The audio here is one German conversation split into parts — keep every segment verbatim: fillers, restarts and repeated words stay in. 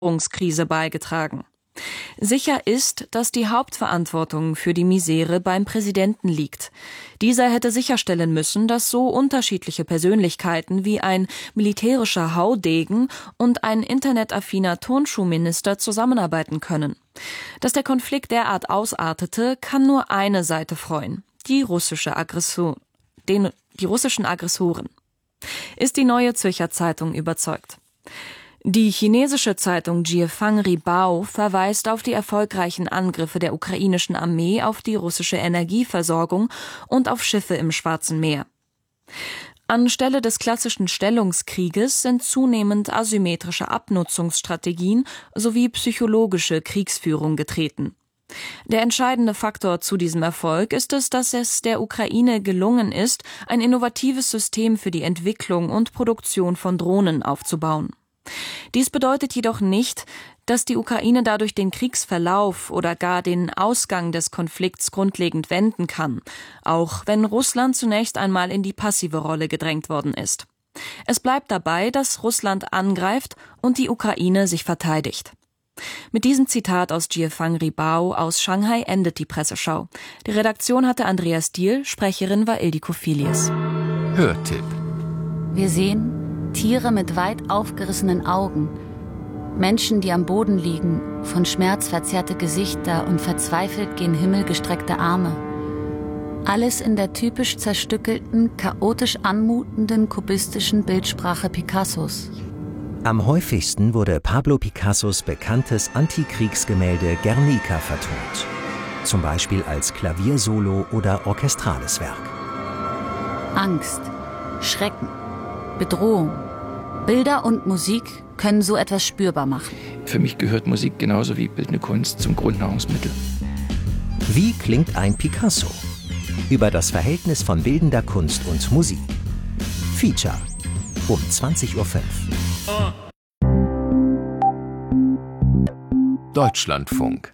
Krise beigetragen. Sicher ist, dass die Hauptverantwortung für die Misere beim Präsidenten liegt. Dieser hätte sicherstellen müssen, dass so unterschiedliche Persönlichkeiten wie ein militärischer Haudegen und ein internetaffiner Turnschuhminister zusammenarbeiten können. Dass der Konflikt derart ausartete, kann nur eine Seite freuen: die russische Aggression, den, die russischen Aggressoren. Ist die Neue Zürcher Zeitung überzeugt. Die chinesische Zeitung Jiefang Ribao verweist auf die erfolgreichen Angriffe der ukrainischen Armee auf die russische Energieversorgung und auf Schiffe im Schwarzen Meer. Anstelle des klassischen Stellungskrieges sind zunehmend asymmetrische Abnutzungsstrategien sowie psychologische Kriegsführung getreten. Der entscheidende Faktor zu diesem Erfolg ist es, dass es der Ukraine gelungen ist, ein innovatives System für die Entwicklung und Produktion von Drohnen aufzubauen. Dies bedeutet jedoch nicht, dass die Ukraine dadurch den Kriegsverlauf oder gar den Ausgang des Konflikts grundlegend wenden kann, auch wenn Russland zunächst einmal in die passive Rolle gedrängt worden ist. Es bleibt dabei, dass Russland angreift und die Ukraine sich verteidigt. Mit diesem Zitat aus Jiefang Ribao aus Shanghai endet die Presseschau. Die Redaktion hatte Andreas Diehl, Sprecherin war Ildiko Filius. Hörtipp. Wir sehen Tiere mit weit aufgerissenen Augen, Menschen, die am Boden liegen, von Schmerz verzerrte Gesichter und verzweifelt gen Himmel gestreckte Arme. Alles in der typisch zerstückelten, chaotisch anmutenden kubistischen Bildsprache Picassos. Am häufigsten wurde Pablo Picassos bekanntes Antikriegsgemälde Guernica vertont. Zum Beispiel als Klaviersolo oder orchestrales Werk. Angst, Schrecken, Bedrohung. Bilder und Musik können so etwas spürbar machen. Für mich gehört Musik genauso wie bildende Kunst zum Grundnahrungsmittel. Wie klingt ein Picasso? Über das Verhältnis von bildender Kunst und Musik. Feature um zwanzig Uhr fünf. Deutschlandfunk.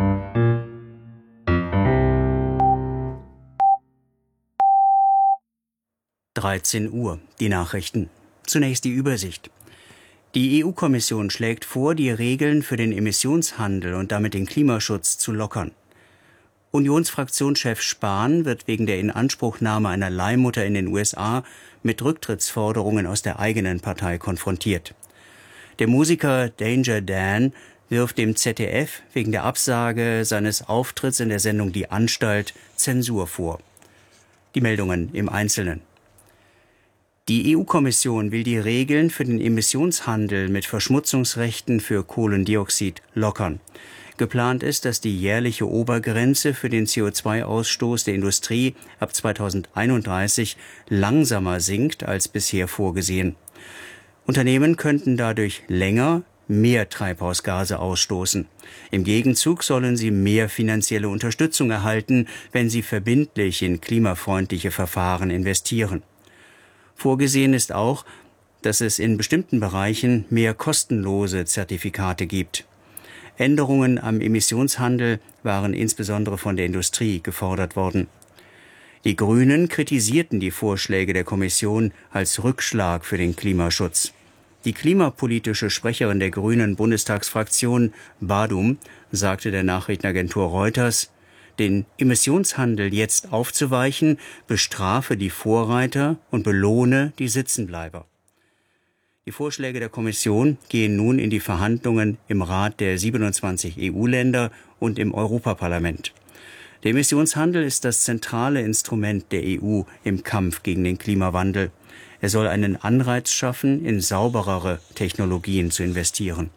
dreizehn Uhr, die Nachrichten. Zunächst die Übersicht. Die E U-Kommission schlägt vor, die Regeln für den Emissionshandel und damit den Klimaschutz zu lockern. Unionsfraktionschef Spahn wird wegen der Inanspruchnahme einer Leihmutter in den U S A mit Rücktrittsforderungen aus der eigenen Partei konfrontiert. Der Musiker Danger Dan wirft dem Z D F wegen der Absage seines Auftritts in der Sendung Die Anstalt Zensur vor. Die Meldungen im Einzelnen. Die E U-Kommission will die Regeln für den Emissionshandel mit Verschmutzungsrechten für Kohlendioxid lockern. Geplant ist, dass die jährliche Obergrenze für den C O zwei Ausstoß der Industrie ab zweitausendeinunddreißig langsamer sinkt als bisher vorgesehen. Unternehmen könnten dadurch länger mehr Treibhausgase ausstoßen. Im Gegenzug sollen sie mehr finanzielle Unterstützung erhalten, wenn sie verbindlich in klimafreundliche Verfahren investieren. Vorgesehen ist auch, dass es in bestimmten Bereichen mehr kostenlose Zertifikate gibt. Änderungen am Emissionshandel waren insbesondere von der Industrie gefordert worden. Die Grünen kritisierten die Vorschläge der Kommission als Rückschlag für den Klimaschutz. Die klimapolitische Sprecherin der Grünen Bundestagsfraktion, Badum, sagte der Nachrichtenagentur Reuters, den Emissionshandel jetzt aufzuweichen, bestrafe die Vorreiter und belohne die Sitzenbleiber. Die Vorschläge der Kommission gehen nun in die Verhandlungen im Rat der siebenundzwanzig E U-Länder und im Europaparlament. Der Emissionshandel ist das zentrale Instrument der E U im Kampf gegen den Klimawandel. Er soll einen Anreiz schaffen, in sauberere Technologien zu investieren.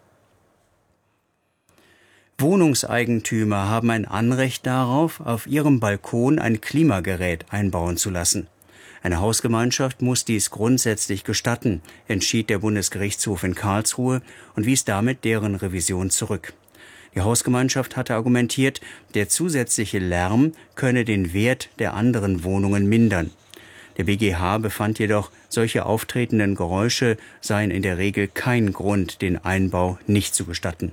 Wohnungseigentümer haben ein Anrecht darauf, auf ihrem Balkon ein Klimagerät einbauen zu lassen. Eine Hausgemeinschaft muss dies grundsätzlich gestatten, entschied der Bundesgerichtshof in Karlsruhe und wies damit deren Revision zurück. Die Hausgemeinschaft hatte argumentiert, der zusätzliche Lärm könne den Wert der anderen Wohnungen mindern. Der B G H befand jedoch, solche auftretenden Geräusche seien in der Regel kein Grund, den Einbau nicht zu gestatten.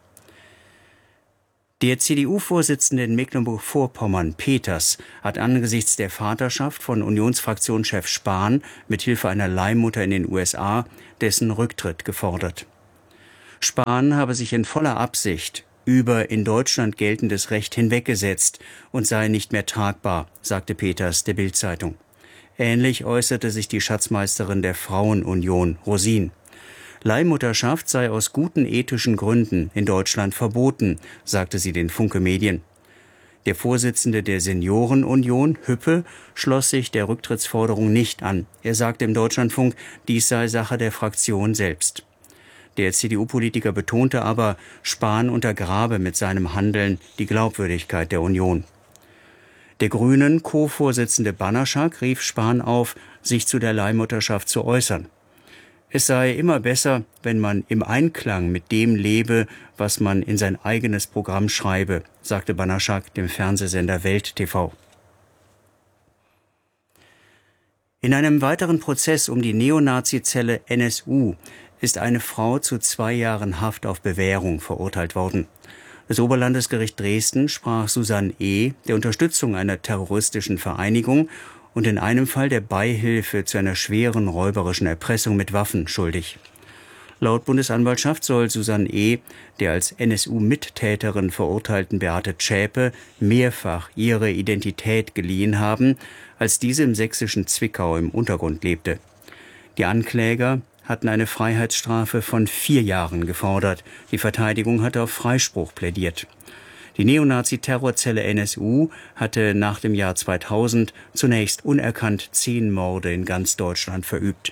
Der C D U-Vorsitzende in Mecklenburg-Vorpommern, Peters, hat angesichts der Vaterschaft von Unionsfraktionschef Spahn mit Hilfe einer Leihmutter in den U S A dessen Rücktritt gefordert. Spahn habe sich in voller Absicht über in Deutschland geltendes Recht hinweggesetzt und sei nicht mehr tragbar, sagte Peters der Bild-Zeitung. Ähnlich äußerte sich die Schatzmeisterin der Frauenunion, Rosin. Leihmutterschaft sei aus guten ethischen Gründen in Deutschland verboten, sagte sie den Funke Medien. Der Vorsitzende der Seniorenunion, Hüppe, schloss sich der Rücktrittsforderung nicht an. Er sagte im Deutschlandfunk, dies sei Sache der Fraktion selbst. Der C D U-Politiker betonte aber, Spahn untergrabe mit seinem Handeln die Glaubwürdigkeit der Union. Der Grünen Co-Vorsitzende Banaschak rief Spahn auf, sich zu der Leihmutterschaft zu äußern. Es sei immer besser, wenn man im Einklang mit dem lebe, was man in sein eigenes Programm schreibe, sagte Banaschak dem Fernsehsender Welt T V. In einem weiteren Prozess um die Neonazi-Zelle N S U ist eine Frau zu zwei Jahren Haft auf Bewährung verurteilt worden. Das Oberlandesgericht Dresden sprach Susanne E. der Unterstützung einer terroristischen Vereinigung und in einem Fall der Beihilfe zu einer schweren räuberischen Erpressung mit Waffen schuldig. Laut Bundesanwaltschaft soll Susanne E. der als N S U-Mittäterin verurteilten Beate Zschäpe mehrfach ihre Identität geliehen haben, als diese im sächsischen Zwickau im Untergrund lebte. Die Ankläger hatten eine Freiheitsstrafe von vier Jahren gefordert. Die Verteidigung hatte auf Freispruch plädiert. Die Neonazi-Terrorzelle N S U hatte nach dem Jahr zweitausend zunächst unerkannt zehn Morde in ganz Deutschland verübt.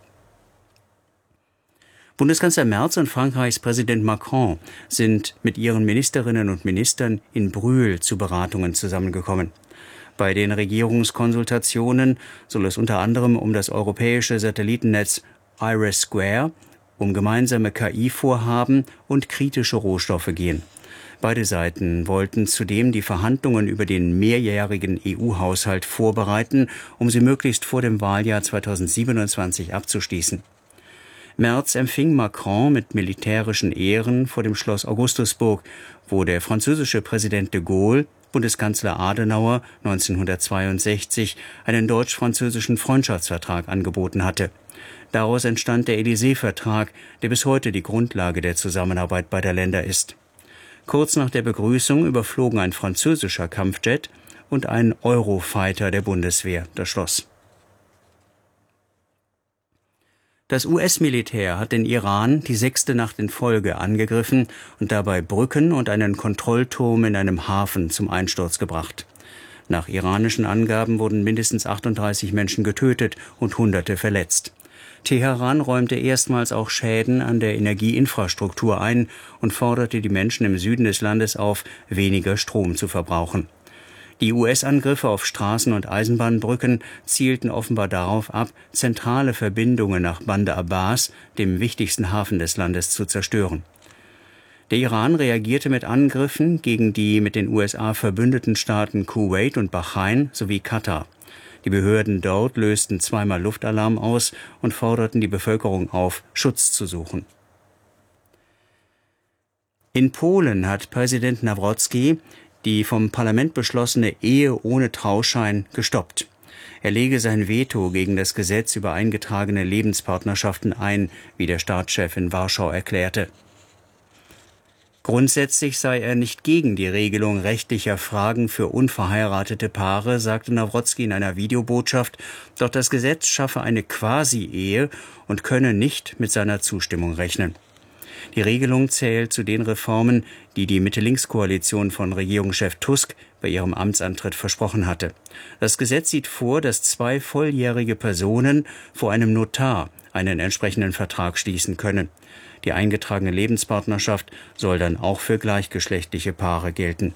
Bundeskanzler Merz und Frankreichs Präsident Macron sind mit ihren Ministerinnen und Ministern in Brühl zu Beratungen zusammengekommen. Bei den Regierungskonsultationen soll es unter anderem um das europäische Satellitennetz IRIS-Square, um gemeinsame K I-Vorhaben und kritische Rohstoffe gehen. Beide Seiten wollten zudem die Verhandlungen über den mehrjährigen E U-Haushalt vorbereiten, um sie möglichst vor dem Wahljahr zweitausendsiebenundzwanzig abzuschließen. Merz empfing Macron mit militärischen Ehren vor dem Schloss Augustusburg, wo der französische Präsident de Gaulle Bundeskanzler Adenauer neunzehnhundertzweiundsechzig einen deutsch-französischen Freundschaftsvertrag angeboten hatte. Daraus entstand der Élysée-Vertrag, der bis heute die Grundlage der Zusammenarbeit beider Länder ist. Kurz nach der Begrüßung überflogen ein französischer Kampfjet und ein Eurofighter der Bundeswehr das Schloss. Das U S-Militär hat den Iran die sechste Nacht in Folge angegriffen und dabei Brücken und einen Kontrollturm in einem Hafen zum Einsturz gebracht. Nach iranischen Angaben wurden mindestens achtunddreißig Menschen getötet und Hunderte verletzt. Teheran räumte erstmals auch Schäden an der Energieinfrastruktur ein und forderte die Menschen im Süden des Landes auf, weniger Strom zu verbrauchen. Die U S-Angriffe auf Straßen- und Eisenbahnbrücken zielten offenbar darauf ab, zentrale Verbindungen nach Bandar Abbas, dem wichtigsten Hafen des Landes, zu zerstören. Der Iran reagierte mit Angriffen gegen die mit den U S A verbündeten Staaten Kuwait und Bahrain sowie Katar. Die Behörden dort lösten zweimal Luftalarm aus und forderten die Bevölkerung auf, Schutz zu suchen. In Polen hat Präsident Nawrocki die vom Parlament beschlossene Ehe ohne Trauschein gestoppt. Er lege sein Veto gegen das Gesetz über eingetragene Lebenspartnerschaften ein, wie der Staatschef in Warschau erklärte. Grundsätzlich sei er nicht gegen die Regelung rechtlicher Fragen für unverheiratete Paare, sagte Nawrocki in einer Videobotschaft, doch das Gesetz schaffe eine Quasi-Ehe und könne nicht mit seiner Zustimmung rechnen. Die Regelung zählt zu den Reformen, die die Mitte-Links-Koalition von Regierungschef Tusk bei ihrem Amtsantritt versprochen hatte. Das Gesetz sieht vor, dass zwei volljährige Personen vor einem Notar einen entsprechenden Vertrag schließen können. Die eingetragene Lebenspartnerschaft soll dann auch für gleichgeschlechtliche Paare gelten.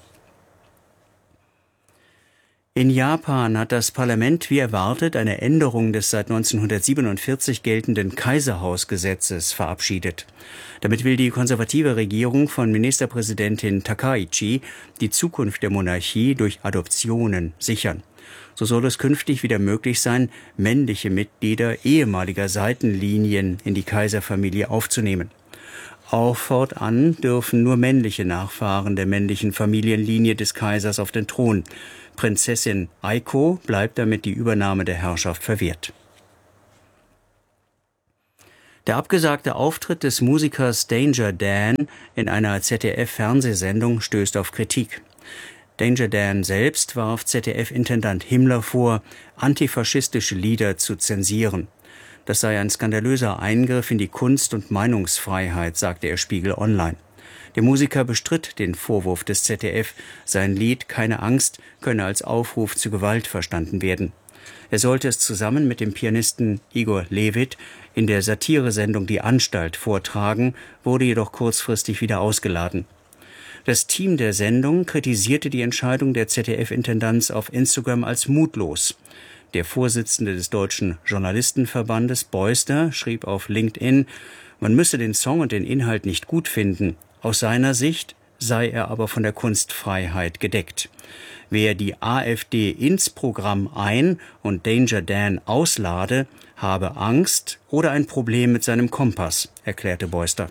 In Japan hat das Parlament wie erwartet eine Änderung des seit neunzehnhundertsiebenundvierzig geltenden Kaiserhausgesetzes verabschiedet. Damit will die konservative Regierung von Ministerpräsidentin Takaichi die Zukunft der Monarchie durch Adoptionen sichern. So soll es künftig wieder möglich sein, männliche Mitglieder ehemaliger Seitenlinien in die Kaiserfamilie aufzunehmen. Auch fortan dürfen nur männliche Nachfahren der männlichen Familienlinie des Kaisers auf den Thron. Prinzessin Aiko bleibt damit die Übernahme der Herrschaft verwehrt. Der abgesagte Auftritt des Musikers Danger Dan in einer Z D F-Fernsehsendung stößt auf Kritik. Danger Dan selbst warf Z D F-Intendant Himmler vor, antifaschistische Lieder zu zensieren. Das sei ein skandalöser Eingriff in die Kunst- und Meinungsfreiheit, sagte er Spiegel Online. Der Musiker bestritt den Vorwurf des Z D F, sein Lied »Keine Angst« könne als Aufruf zu Gewalt verstanden werden. Er sollte es zusammen mit dem Pianisten Igor Levit in der Satiresendung »Die Anstalt« vortragen, wurde jedoch kurzfristig wieder ausgeladen. Das Team der Sendung kritisierte die Entscheidung der Z D F-Intendanz auf Instagram als mutlos. Der Vorsitzende des Deutschen Journalistenverbandes, Beuster, schrieb auf LinkedIn, man müsse den Song und den Inhalt nicht gut finden. Aus seiner Sicht sei er aber von der Kunstfreiheit gedeckt. Wer die AfD ins Programm ein- und Danger Dan auslade, habe Angst oder ein Problem mit seinem Kompass, erklärte Beuster.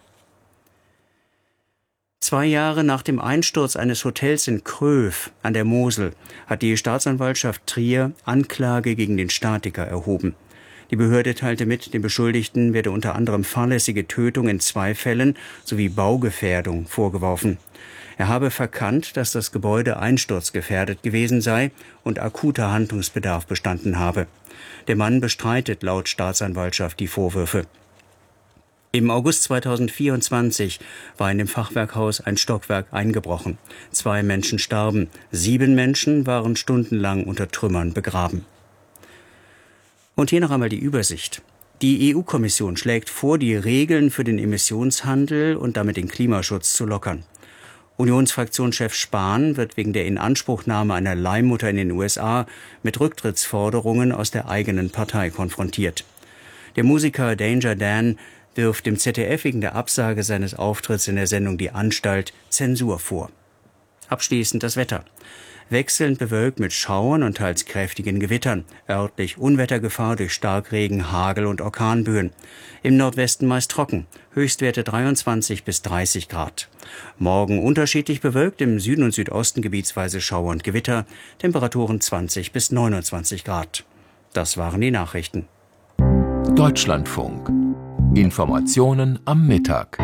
Zwei Jahre nach dem Einsturz eines Hotels in Kröv an der Mosel hat die Staatsanwaltschaft Trier Anklage gegen den Statiker erhoben. Die Behörde teilte mit, dem Beschuldigten werde unter anderem fahrlässige Tötung in zwei Fällen sowie Baugefährdung vorgeworfen. Er habe verkannt, dass das Gebäude einsturzgefährdet gewesen sei und akuter Handlungsbedarf bestanden habe. Der Mann bestreitet laut Staatsanwaltschaft die Vorwürfe. Im August zweitausendvierundzwanzig war in dem Fachwerkhaus ein Stockwerk eingebrochen. Zwei Menschen starben, sieben Menschen waren stundenlang unter Trümmern begraben. Und hier noch einmal die Übersicht. Die E U-Kommission schlägt vor, die Regeln für den Emissionshandel und damit den Klimaschutz zu lockern. Unionsfraktionschef Spahn wird wegen der Inanspruchnahme einer Leihmutter in den U S A mit Rücktrittsforderungen aus der eigenen Partei konfrontiert. Der Musiker Danger Dan wirft dem Z D F wegen der Absage seines Auftritts in der Sendung Die Anstalt Zensur vor. Abschließend das Wetter. Wechselnd bewölkt mit Schauern und teils kräftigen Gewittern. Örtlich Unwettergefahr durch Starkregen, Hagel und Orkanböen. Im Nordwesten meist trocken. Höchstwerte dreiundzwanzig bis dreißig Grad. Morgen unterschiedlich bewölkt, im Süden und Südosten gebietsweise Schauer und Gewitter. Temperaturen zwanzig bis neunundzwanzig Grad. Das waren die Nachrichten. Deutschlandfunk. Informationen am Mittag.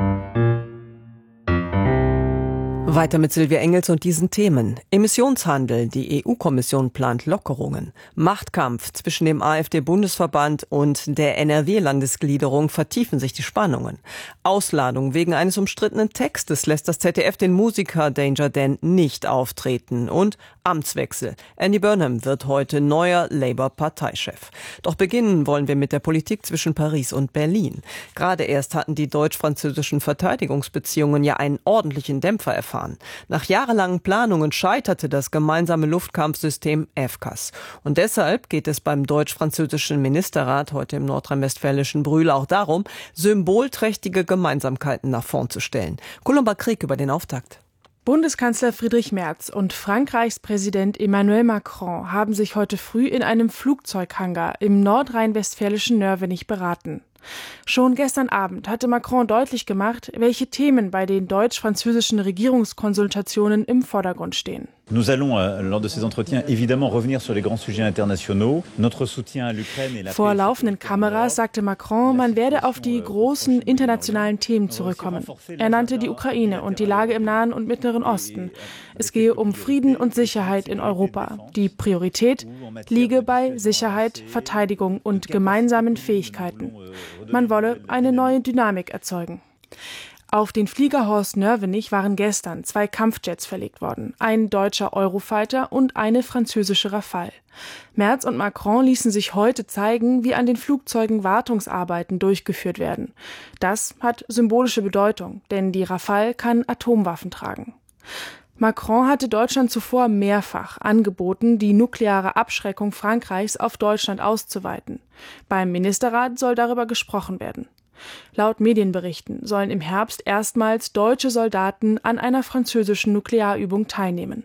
Weiter mit Silvia Engels und diesen Themen. Emissionshandel, die E U-Kommission plant Lockerungen. Machtkampf zwischen dem AfD-Bundesverband und der N R W-Landesgliederung vertiefen sich die Spannungen. Ausladung wegen eines umstrittenen Textes lässt das Z D F den Musiker Danger Dan nicht auftreten. Und Amtswechsel. Andy Burnham wird heute neuer Labour-Parteichef. Doch beginnen wollen wir mit der Politik zwischen Paris und Berlin. Gerade erst hatten die deutsch-französischen Verteidigungsbeziehungen ja einen ordentlichen Dämpfer erfahren. Nach jahrelangen Planungen scheiterte das gemeinsame Luftkampfsystem F C A S. Und deshalb geht es beim deutsch-französischen Ministerrat heute im nordrhein-westfälischen Brühl auch darum, symbolträchtige Gemeinsamkeiten nach vorn zu stellen. Colomba Krieg über den Auftakt. Bundeskanzler Friedrich Merz und Frankreichs Präsident Emmanuel Macron haben sich heute früh in einem Flugzeughangar im nordrhein-westfälischen Nörvenich beraten. Schon gestern Abend hatte Macron deutlich gemacht, welche Themen bei den deutsch-französischen Regierungskonsultationen im Vordergrund stehen. Nous allons, euh, lors de ces entretiens, évidemment revenir sur les grands sujets internationaux. Notre soutien à l'Ukraine et la Vor laufenden Kameras sagte Macron, man werde auf die großen internationalen Themen zurückkommen. Er nannte die Ukraine und die Lage im Nahen und Mittleren Osten. Es gehe um Frieden und Sicherheit in Europa. Die Priorität liege bei Sicherheit, Verteidigung und gemeinsamen Fähigkeiten. Man wolle eine neue Dynamik erzeugen. Auf den Flieger Horst Nörvenich waren gestern zwei Kampfjets verlegt worden, ein deutscher Eurofighter und eine französische Rafale. Merz und Macron ließen sich heute zeigen, wie an den Flugzeugen Wartungsarbeiten durchgeführt werden. Das hat symbolische Bedeutung, denn die Rafale kann Atomwaffen tragen. Macron hatte Deutschland zuvor mehrfach angeboten, die nukleare Abschreckung Frankreichs auf Deutschland auszuweiten. Beim Ministerrat soll darüber gesprochen werden. Laut Medienberichten sollen im Herbst erstmals deutsche Soldaten an einer französischen Nuklearübung teilnehmen.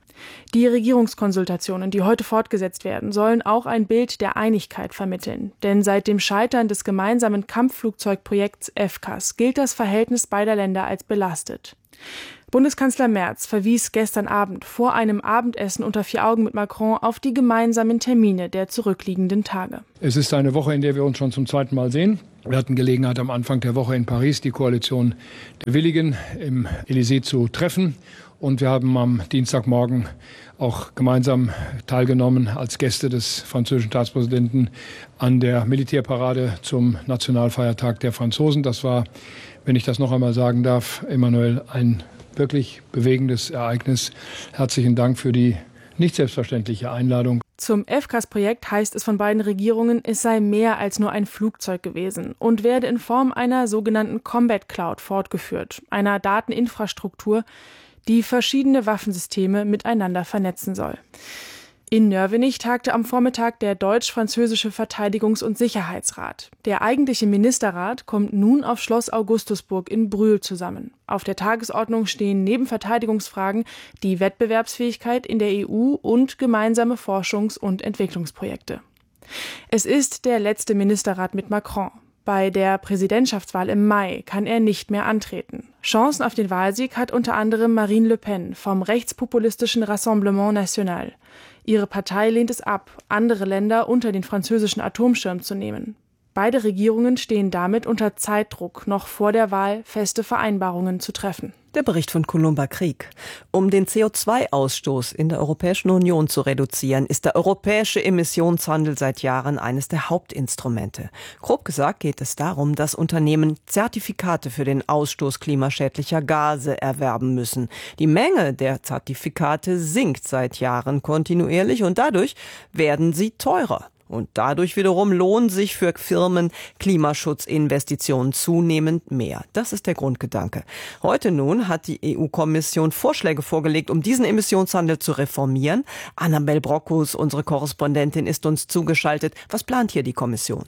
Die Regierungskonsultationen, die heute fortgesetzt werden, sollen auch ein Bild der Einigkeit vermitteln. Denn seit dem Scheitern des gemeinsamen Kampfflugzeugprojekts F C A S gilt das Verhältnis beider Länder als belastet. Bundeskanzler Merz verwies gestern Abend vor einem Abendessen unter vier Augen mit Macron auf die gemeinsamen Termine der zurückliegenden Tage. Es ist eine Woche, in der wir uns schon zum zweiten Mal sehen. Wir hatten Gelegenheit, am Anfang der Woche in Paris die Koalition der Willigen im Élysée zu treffen. Und wir haben am Dienstagmorgen auch gemeinsam teilgenommen als Gäste des französischen Staatspräsidenten an der Militärparade zum Nationalfeiertag der Franzosen. Das war, wenn ich das noch einmal sagen darf, Emmanuel, ein wirklich bewegendes Ereignis. Herzlichen Dank für die nicht selbstverständliche Einladung. Zum F C A S-Projekt heißt es von beiden Regierungen, es sei mehr als nur ein Flugzeug gewesen und werde in Form einer sogenannten Combat Cloud fortgeführt, einer Dateninfrastruktur, die verschiedene Waffensysteme miteinander vernetzen soll. In Nörvenich tagte am Vormittag der deutsch-französische Verteidigungs- und Sicherheitsrat. Der eigentliche Ministerrat kommt nun auf Schloss Augustusburg in Brühl zusammen. Auf der Tagesordnung stehen neben Verteidigungsfragen die Wettbewerbsfähigkeit in der E U und gemeinsame Forschungs- und Entwicklungsprojekte. Es ist der letzte Ministerrat mit Macron. Bei der Präsidentschaftswahl im Mai kann er nicht mehr antreten. Chancen auf den Wahlsieg hat unter anderem Marine Le Pen vom rechtspopulistischen Rassemblement National. Ihre Partei lehnt es ab, andere Länder unter den französischen Atomschirm zu nehmen. Beide Regierungen stehen damit unter Zeitdruck, noch vor der Wahl feste Vereinbarungen zu treffen. Der Bericht von Columba Krieg. Um den C O zwei Ausstoß in der Europäischen Union zu reduzieren, ist der europäische Emissionshandel seit Jahren eines der Hauptinstrumente. Grob gesagt geht es darum, dass Unternehmen Zertifikate für den Ausstoß klimaschädlicher Gase erwerben müssen. Die Menge der Zertifikate sinkt seit Jahren kontinuierlich und dadurch werden sie teurer. Und dadurch wiederum lohnen sich für Firmen Klimaschutzinvestitionen zunehmend mehr. Das ist der Grundgedanke. Heute nun hat die E U-Kommission Vorschläge vorgelegt, um diesen Emissionshandel zu reformieren. Annabel Brockus, unsere Korrespondentin, ist uns zugeschaltet. Was plant hier die Kommission?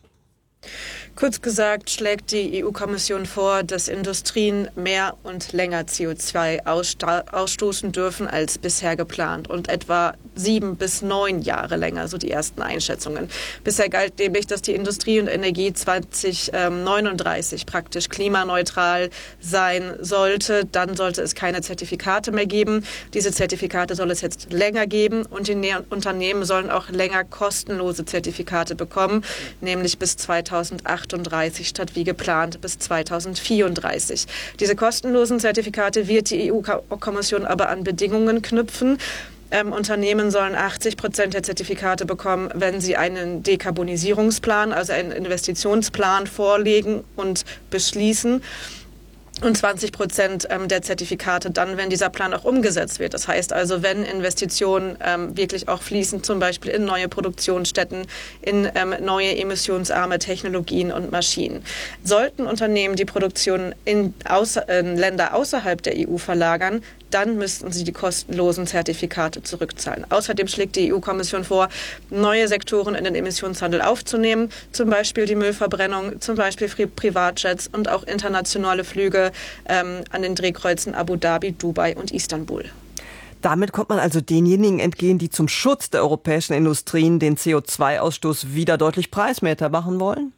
Kurz gesagt schlägt die E U-Kommission vor, dass Industrien mehr und länger C O zwei ausstoßen dürfen als bisher geplant und etwa sieben bis neun Jahre länger, so die ersten Einschätzungen. Bisher galt nämlich, dass die Industrie und Energie zwanzig neununddreißig praktisch klimaneutral sein sollte. Dann sollte es keine Zertifikate mehr geben. Diese Zertifikate soll es jetzt länger geben und die Unternehmen sollen auch länger kostenlose Zertifikate bekommen, nämlich bis zweitausendachtunddreißig statt wie geplant bis zweitausendvierunddreißig. Diese kostenlosen Zertifikate wird die E U-Kommission aber an Bedingungen knüpfen. Ähm, Unternehmen sollen achtzig Prozent der Zertifikate bekommen, wenn sie einen Dekarbonisierungsplan, also einen Investitionsplan vorlegen und beschließen. Und zwanzig Prozent ähm, der Zertifikate dann, wenn dieser Plan auch umgesetzt wird. Das heißt also, wenn Investitionen ähm, wirklich auch fließen, zum Beispiel in neue Produktionsstätten, in ähm, neue emissionsarme Technologien und Maschinen. Sollten Unternehmen die Produktion in, außer, in Länder außerhalb der E U verlagern, dann müssten sie die kostenlosen Zertifikate zurückzahlen. Außerdem schlägt die E U-Kommission vor, neue Sektoren in den Emissionshandel aufzunehmen, zum Beispiel die Müllverbrennung, zum Beispiel Privatjets und auch internationale Flüge ähm, an den Drehkreuzen Abu Dhabi, Dubai und Istanbul. Damit kommt man also denjenigen entgegen, die zum Schutz der europäischen Industrien den C O zwei Ausstoß wieder deutlich preiswerter machen wollen?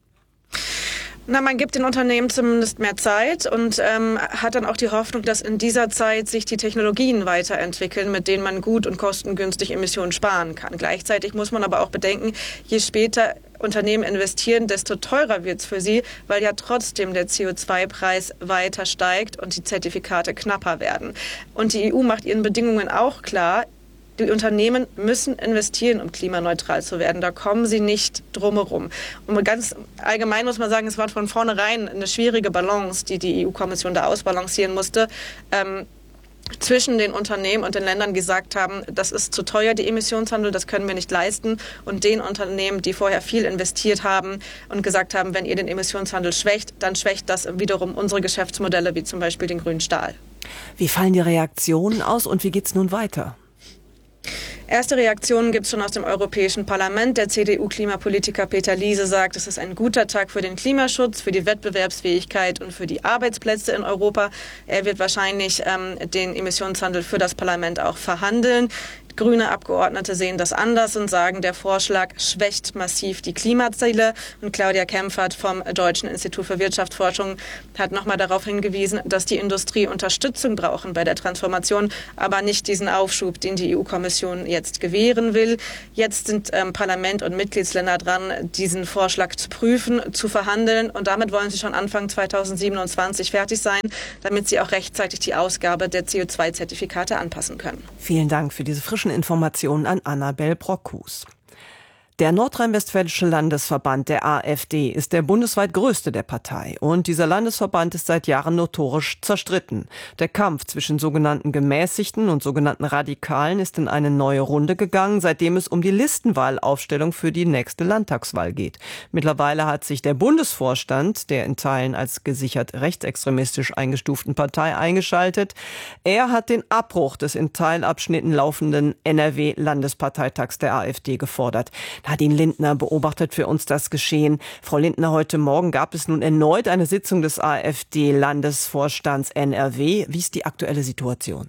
Na, man gibt den Unternehmen zumindest mehr Zeit und ähm, hat dann auch die Hoffnung, dass in dieser Zeit sich die Technologien weiterentwickeln, mit denen man gut und kostengünstig Emissionen sparen kann. Gleichzeitig muss man aber auch bedenken, je später Unternehmen investieren, desto teurer wird es für sie, weil ja trotzdem der C O zwei Preis weiter steigt und die Zertifikate knapper werden. Und die E U macht ihren Bedingungen auch klar, die Unternehmen müssen investieren, um klimaneutral zu werden. Da kommen sie nicht drumherum. Und ganz allgemein muss man sagen, es war von vornherein eine schwierige Balance, die die E U-Kommission da ausbalancieren musste, ähm, zwischen den Unternehmen und den Ländern gesagt haben, das ist zu teuer, die Emissionshandel, das können wir nicht leisten. Und den Unternehmen, die vorher viel investiert haben und gesagt haben, wenn ihr den Emissionshandel schwächt, dann schwächt das wiederum unsere Geschäftsmodelle, wie zum Beispiel den grünen Stahl. Wie fallen die Reaktionen aus und wie geht es nun weiter? Erste Reaktionen gibt es schon aus dem Europäischen Parlament. Der C D U-Klimapolitiker Peter Liese sagt, es ist ein guter Tag für den Klimaschutz, für die Wettbewerbsfähigkeit und für die Arbeitsplätze in Europa. Er wird wahrscheinlich ähm, den Emissionshandel für das Parlament auch verhandeln. Grüne Abgeordnete sehen das anders und sagen, der Vorschlag schwächt massiv die Klimaziele. Und Claudia Kempfert vom Deutschen Institut für Wirtschaftsforschung hat nochmal darauf hingewiesen, dass die Industrie Unterstützung brauchen bei der Transformation, aber nicht diesen Aufschub, den die E U-Kommission jetzt gewähren will. Jetzt sind ähm, Parlament und Mitgliedsländer dran, diesen Vorschlag zu prüfen, zu verhandeln. Und damit wollen sie schon Anfang zweitausendsiebenundzwanzig fertig sein, damit sie auch rechtzeitig die Ausgabe der C O zwei Zertifikate anpassen können. Vielen Dank für diese frischen Informationen an Annabel Brockhus. Der nordrhein-westfälische Landesverband der AfD ist der bundesweit größte der Partei. Und dieser Landesverband ist seit Jahren notorisch zerstritten. Der Kampf zwischen sogenannten Gemäßigten und sogenannten Radikalen ist in eine neue Runde gegangen, seitdem es um die Listenwahlaufstellung für die nächste Landtagswahl geht. Mittlerweile hat sich der Bundesvorstand der in Teilen als gesichert rechtsextremistisch eingestuften Partei eingeschaltet. Er hat den Abbruch des in Teilabschnitten laufenden N R W-Landesparteitags der AfD gefordert. Nadine Lindner beobachtet für uns das Geschehen. Frau Lindner, heute Morgen gab es nun erneut eine Sitzung des AfD-Landesvorstands N R W. Wie ist die aktuelle Situation?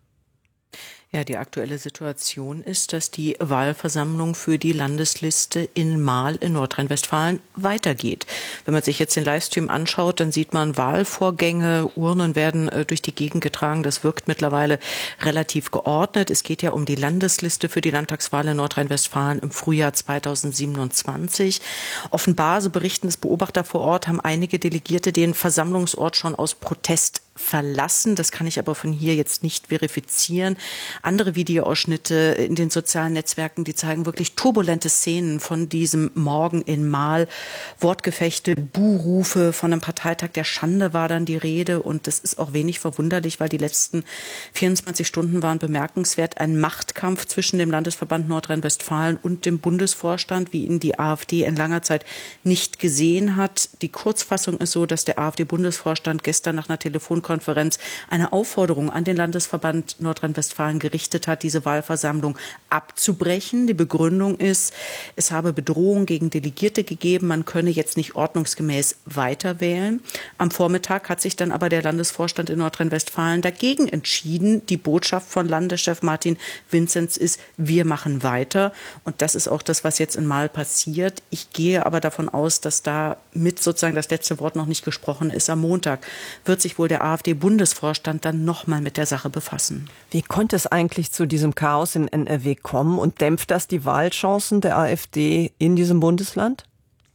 Ja, die aktuelle Situation ist, dass die Wahlversammlung für die Landesliste in Marl in Nordrhein-Westfalen weitergeht. Wenn man sich jetzt den Livestream anschaut, dann sieht man Wahlvorgänge, Urnen werden äh, durch die Gegend getragen. Das wirkt mittlerweile relativ geordnet. Es geht ja um die Landesliste für die Landtagswahl in Nordrhein-Westfalen im Frühjahr zweitausendsiebenundzwanzig. Offenbar, so berichten es Beobachter vor Ort, haben einige Delegierte den Versammlungsort schon aus Protest verlassen. Das kann ich aber von hier jetzt nicht verifizieren. Andere Videoausschnitte in den sozialen Netzwerken, die zeigen wirklich turbulente Szenen von diesem Morgen in Marl. Wortgefechte, Buhrufe von einem Parteitag der Schande war dann die Rede. Und das ist auch wenig verwunderlich, weil die letzten vierundzwanzig Stunden waren bemerkenswert. Ein Machtkampf zwischen dem Landesverband Nordrhein-Westfalen und dem Bundesvorstand, wie ihn die AfD in langer Zeit nicht gesehen hat. Die Kurzfassung ist so, dass der AfD-Bundesvorstand gestern nach einer Telefonkonferenz eine Aufforderung an den Landesverband Nordrhein-Westfalen gerichtet hat, diese Wahlversammlung abzubrechen. Die Begründung ist, es habe Bedrohung gegen Delegierte gegeben, man könne jetzt nicht ordnungsgemäß weiter wählen. Am Vormittag hat sich dann aber der Landesvorstand in Nordrhein-Westfalen dagegen entschieden. Die Botschaft von Landeschef Martin Vinzenz ist, wir machen weiter. Und das ist auch das, was jetzt in Marl passiert. Ich gehe aber davon aus, dass da mit sozusagen das letzte Wort noch nicht gesprochen ist. Am Montag wird sich wohl der AfD-Bundesvorstand dann nochmal mit der Sache befassen. Wie konnte es eigentlich zu diesem Chaos in N R W kommen und dämpft das die Wahlchancen der AfD in diesem Bundesland?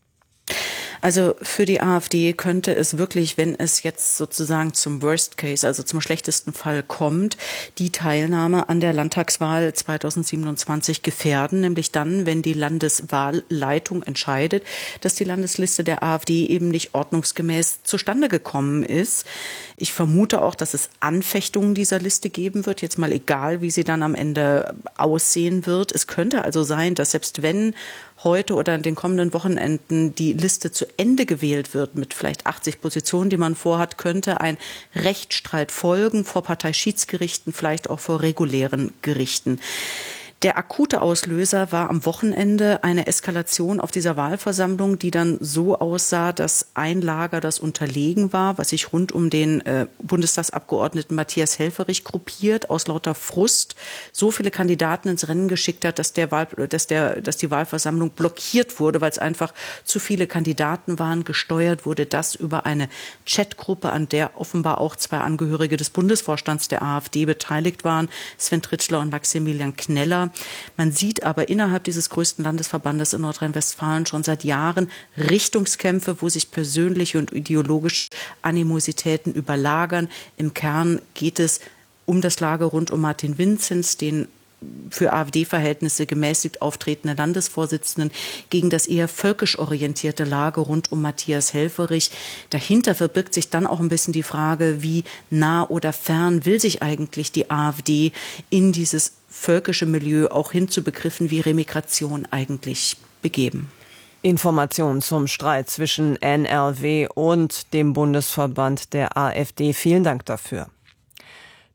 Also für die AfD könnte es wirklich, wenn es jetzt sozusagen zum Worst Case, also zum schlechtesten Fall kommt, die Teilnahme an der Landtagswahl zweitausendsiebenundzwanzig gefährden, nämlich dann, wenn die Landeswahlleitung entscheidet, dass die Landesliste der AfD eben nicht ordnungsgemäß zustande gekommen ist. Ich vermute auch, dass es Anfechtungen dieser Liste geben wird, jetzt mal egal, wie sie dann am Ende aussehen wird. Es könnte also sein, dass selbst wenn heute oder in den kommenden Wochenenden die Liste zu Ende gewählt wird mit vielleicht achtzig Positionen, die man vorhat, könnte ein Rechtsstreit folgen vor Parteischiedsgerichten, vielleicht auch vor regulären Gerichten. Der akute Auslöser war am Wochenende eine Eskalation auf dieser Wahlversammlung, die dann so aussah, dass ein Lager, das unterlegen war, was sich rund um den äh, Bundestagsabgeordneten Matthias Helfferich gruppiert, aus lauter Frust so viele Kandidaten ins Rennen geschickt hat, dass, der Wahl, dass, der, dass die Wahlversammlung blockiert wurde, weil es einfach zu viele Kandidaten waren. Gesteuert wurde das über eine Chatgruppe, an der offenbar auch zwei Angehörige des Bundesvorstands der AfD beteiligt waren, Sven Tritschler und Maximilian Kneller. Man sieht aber innerhalb dieses größten Landesverbandes in Nordrhein-Westfalen schon seit Jahren Richtungskämpfe, wo sich persönliche und ideologische Animositäten überlagern. Im Kern geht es um das Lager rund um Martin Vinzenz, den für AfD-Verhältnisse gemäßigt auftretenden Landesvorsitzenden, gegen das eher völkisch orientierte Lager rund um Matthias Helfferich. Dahinter verbirgt sich dann auch ein bisschen die Frage, wie nah oder fern will sich eigentlich die AfD in dieses völkische Milieu auch hin zu Begriffen wie Remigration eigentlich begeben. Informationen zum Streit zwischen N R W und dem Bundesverband der AfD. Vielen Dank dafür.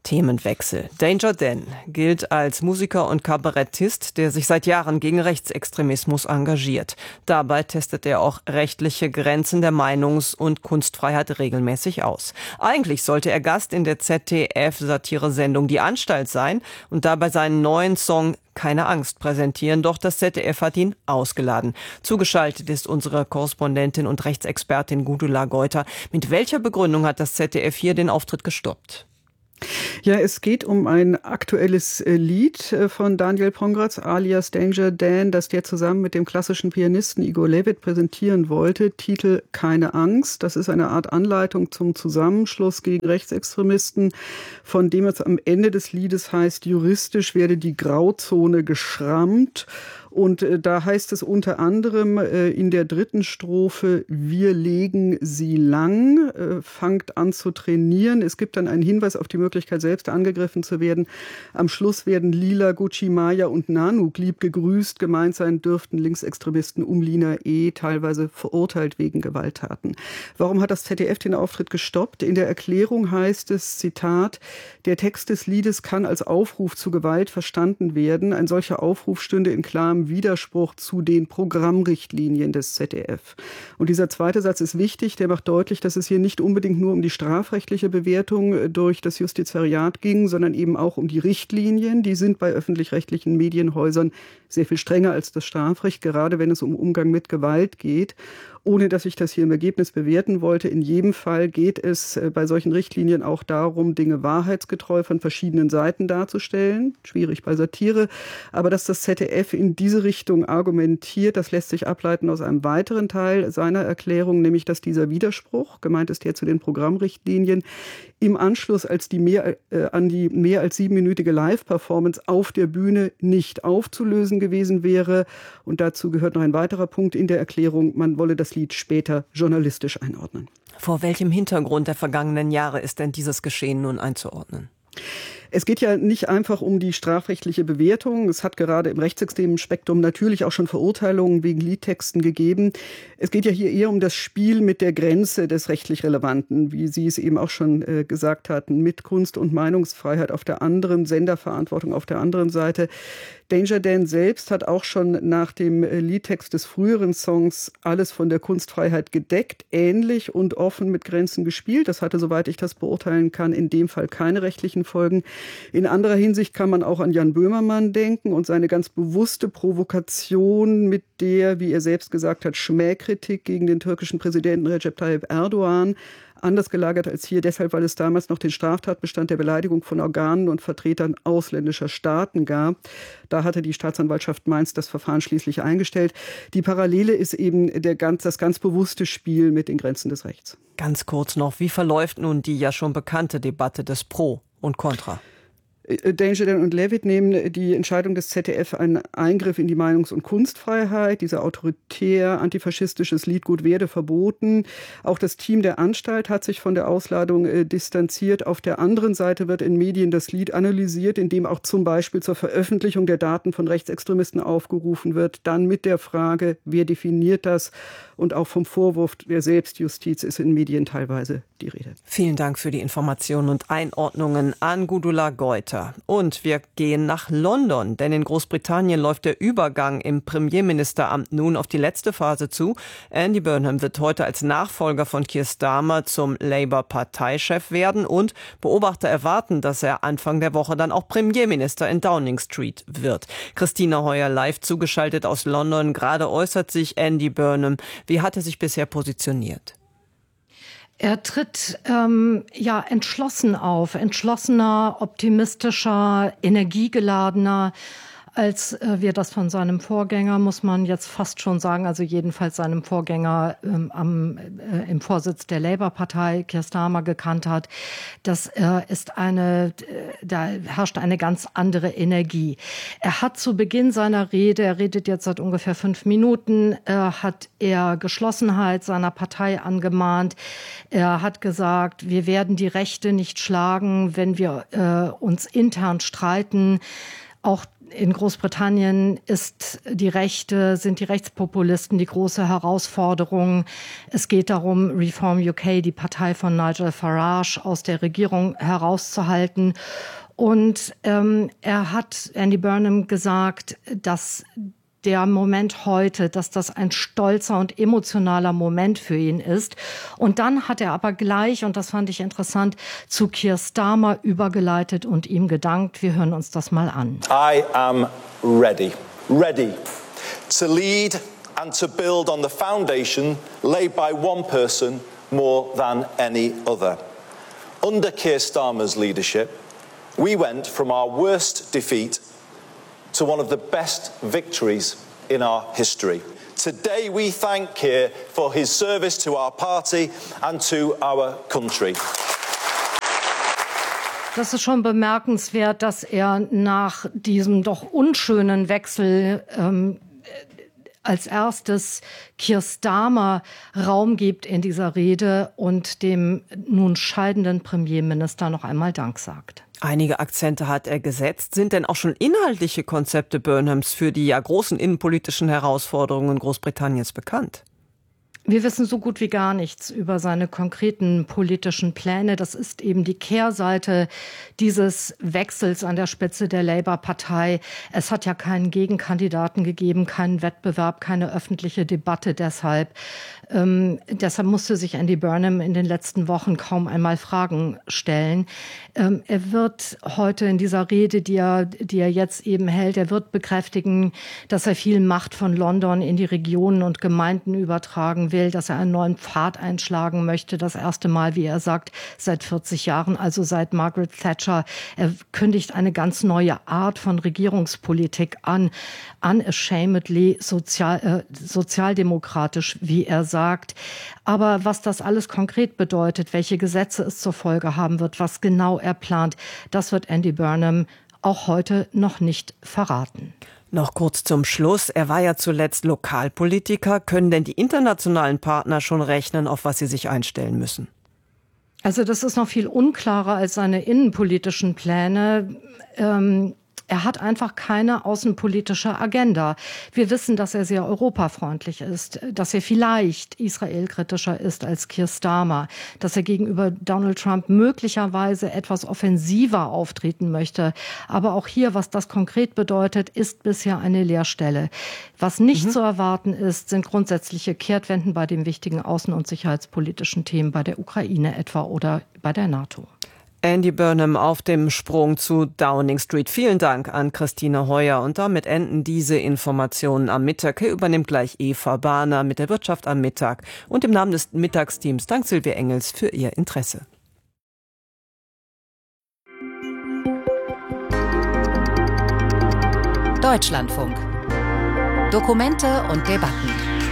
Themenwechsel. Danger Dan gilt als Musiker und Kabarettist, der sich seit Jahren gegen Rechtsextremismus engagiert. Dabei testet er auch rechtliche Grenzen der Meinungs- und Kunstfreiheit regelmäßig aus. Eigentlich sollte er Gast in der Z D F-Satire-Sendung Die Anstalt sein und dabei seinen neuen Song Keine Angst präsentieren, doch das Z D F hat ihn ausgeladen. Zugeschaltet ist unsere Korrespondentin und Rechtsexpertin Gudula Geuter. Mit welcher Begründung hat das Z D F hier den Auftritt gestoppt? Ja, es geht um ein aktuelles Lied von Daniel Pongratz alias Danger Dan, das der zusammen mit dem klassischen Pianisten Igor Levit präsentieren wollte. Titel Keine Angst. Das ist eine Art Anleitung zum Zusammenschluss gegen Rechtsextremisten, von dem es am Ende des Liedes heißt, juristisch werde die Grauzone geschrammt. Und äh, da heißt es unter anderem äh, in der dritten Strophe, wir legen sie lang, äh, fangt an zu trainieren. Es gibt dann einen Hinweis auf die Möglichkeit, selbst angegriffen zu werden. Am Schluss werden Lila, Gucci Maya und Nanook lieb gegrüßt. Gemeint sein dürften Linksextremisten um Lina E. teilweise verurteilt wegen Gewalttaten. Warum hat das Z D F den Auftritt gestoppt? In der Erklärung heißt es, Zitat, der Text des Liedes kann als Aufruf zu Gewalt verstanden werden. Ein solcher Aufruf stünde in klarem Widerspruch zu den Programmrichtlinien des Z D F. Und dieser zweite Satz ist wichtig, der macht deutlich, dass es hier nicht unbedingt nur um die strafrechtliche Bewertung durch das Justizariat ging, sondern eben auch um die Richtlinien. Die sind bei öffentlich-rechtlichen Medienhäusern sehr viel strenger als das Strafrecht, gerade wenn es um Umgang mit Gewalt geht. Ohne dass ich das hier im Ergebnis bewerten wollte, in jedem Fall geht es bei solchen Richtlinien auch darum, Dinge wahrheitsgetreu von verschiedenen Seiten darzustellen. Schwierig bei Satire. Aber dass das Z D F in diese Richtung argumentiert, das lässt sich ableiten aus einem weiteren Teil seiner Erklärung, nämlich dass dieser Widerspruch, gemeint ist der zu den Programmrichtlinien, im Anschluss als die mehr, äh, an die mehr als siebenminütige Live-Performance auf der Bühne nicht aufzulösen gewesen wäre. Und dazu gehört noch ein weiterer Punkt in der Erklärung, man wolle das Lied später journalistisch einordnen. Vor welchem Hintergrund der vergangenen Jahre ist denn dieses Geschehen nun einzuordnen? Es geht ja nicht einfach um die strafrechtliche Bewertung. Es hat gerade im rechtsextremen Spektrum natürlich auch schon Verurteilungen wegen Liedtexten gegeben. Es geht ja hier eher um das Spiel mit der Grenze des rechtlich Relevanten, wie Sie es eben auch schon äh, gesagt hatten, mit Kunst- und Meinungsfreiheit auf der anderen, Senderverantwortung auf der anderen Seite. Danger Dan selbst hat auch schon nach dem Liedtext des früheren Songs alles von der Kunstfreiheit gedeckt, ähnlich und offen mit Grenzen gespielt. Das hatte, soweit ich das beurteilen kann, in dem Fall keine rechtlichen Folgen. In anderer Hinsicht kann man auch an Jan Böhmermann denken und seine ganz bewusste Provokation mit der, wie er selbst gesagt hat, Schmähkritik gegen den türkischen Präsidenten Recep Tayyip Erdogan, anders gelagert als hier, deshalb, weil es damals noch den Straftatbestand der Beleidigung von Organen und Vertretern ausländischer Staaten gab. Da hatte die Staatsanwaltschaft Mainz das Verfahren schließlich eingestellt. Die Parallele ist eben der ganz, das ganz bewusste Spiel mit den Grenzen des Rechts. Ganz kurz noch, wie verläuft nun die ja schon bekannte Debatte des Pro und Contra? Danger Dan und Levit nehmen die Entscheidung des Z D F einen Eingriff in die Meinungs- und Kunstfreiheit. Dieser autoritär antifaschistisches Liedgut werde verboten. Auch das Team der Anstalt hat sich von der Ausladung äh, distanziert. Auf der anderen Seite wird in Medien das Lied analysiert, indem auch zum Beispiel zur Veröffentlichung der Daten von Rechtsextremisten aufgerufen wird. Dann mit der Frage, wer definiert das? Und auch vom Vorwurf der Selbstjustiz ist in Medien teilweise die Rede. Vielen Dank für die Informationen und Einordnungen an Gudula Geuter. Und wir gehen nach London, denn in Großbritannien läuft der Übergang im Premierministeramt nun auf die letzte Phase zu. Andy Burnham wird heute als Nachfolger von Keir Starmer zum Labour-Parteichef werden und Beobachter erwarten, dass er Anfang der Woche dann auch Premierminister in Downing Street wird. Christina Heuer live zugeschaltet aus London. Gerade äußert sich Andy Burnham. Wie hat er sich bisher positioniert? Er tritt ähm, ja entschlossen auf, entschlossener, optimistischer, energiegeladener, als äh, wir das von seinem Vorgänger, muss man jetzt fast schon sagen, also jedenfalls seinem Vorgänger ähm, am, äh, im Vorsitz der Labour-Partei, Keir Starmer, gekannt hat. Das äh, ist eine, äh, da herrscht eine ganz andere Energie. Er hat zu Beginn seiner Rede, er redet jetzt seit ungefähr fünf Minuten, äh, hat er Geschlossenheit seiner Partei angemahnt. Er hat gesagt, wir werden die Rechte nicht schlagen, wenn wir äh, uns intern streiten. Auch in Großbritannien ist die Rechte, sind die Rechtspopulisten die große Herausforderung. Es geht darum, Reform U K, die Partei von Nigel Farage, aus der Regierung herauszuhalten. Und ähm, er hat, Andy Burnham, gesagt, dass der Moment heute, dass das ein stolzer und emotionaler Moment für ihn ist. Und dann hat er aber gleich, und das fand ich interessant, zu Keir Starmer übergeleitet und ihm gedankt. Wir hören uns das mal an. I am ready, ready to lead and to build on the foundation laid by one person more than any other. Under Keir Starmer's leadership, we went from our worst defeat to one of the best victories in our history. Today we thank Keir for his service to our party and to our country. Das ist schon bemerkenswert, dass er nach diesem doch unschönen Wechsel ähm, als erstes Keir Starmer Raum gibt in dieser Rede und dem nun scheidenden Premierminister noch einmal Dank sagt. Einige Akzente hat er gesetzt. Sind denn auch schon inhaltliche Konzepte Burnhams für die ja großen innenpolitischen Herausforderungen Großbritanniens bekannt? Wir wissen so gut wie gar nichts über seine konkreten politischen Pläne. Das ist eben die Kehrseite dieses Wechsels an der Spitze der Labour-Partei. Es hat ja keinen Gegenkandidaten gegeben, keinen Wettbewerb, keine öffentliche Debatte deshalb. Ähm, deshalb musste sich Andy Burnham in den letzten Wochen kaum einmal Fragen stellen. Ähm, er wird heute in dieser Rede, die er, die er jetzt eben hält, er wird bekräftigen, dass er viel Macht von London in die Regionen und Gemeinden übertragen will, dass er einen neuen Pfad einschlagen möchte. Das erste Mal, wie er sagt, seit vierzig Jahren, also seit Margaret Thatcher. Er kündigt eine ganz neue Art von Regierungspolitik an, unashamedly sozial, äh, sozialdemokratisch, wie er sagt. Aber was das alles konkret bedeutet, welche Gesetze es zur Folge haben wird, was genau er plant, das wird Andy Burnham auch heute noch nicht verraten. Noch kurz zum Schluss. Er war ja zuletzt Lokalpolitiker. Können denn die internationalen Partner schon rechnen, auf was sie sich einstellen müssen? Also das ist noch viel unklarer als seine innenpolitischen Pläne. Ähm Er hat einfach keine außenpolitische Agenda. Wir wissen, dass er sehr europafreundlich ist, dass er vielleicht israelkritischer ist als Keir Starmer, dass er gegenüber Donald Trump möglicherweise etwas offensiver auftreten möchte. Aber auch hier, was das konkret bedeutet, ist bisher eine Leerstelle. Was nicht mhm. zu erwarten ist, sind grundsätzliche Kehrtwenden bei den wichtigen außen- und sicherheitspolitischen Themen, bei der Ukraine etwa oder bei der NATO. Andy Burnham auf dem Sprung zu Downing Street. Vielen Dank an Christine Heuer. Und damit enden diese Informationen am Mittag. Hier übernimmt gleich Eva Bahner mit der Wirtschaft am Mittag. Und im Namen des Mittagsteams dank Silvia Engels für Ihr Interesse. Deutschlandfunk. Dokumente und Debatten.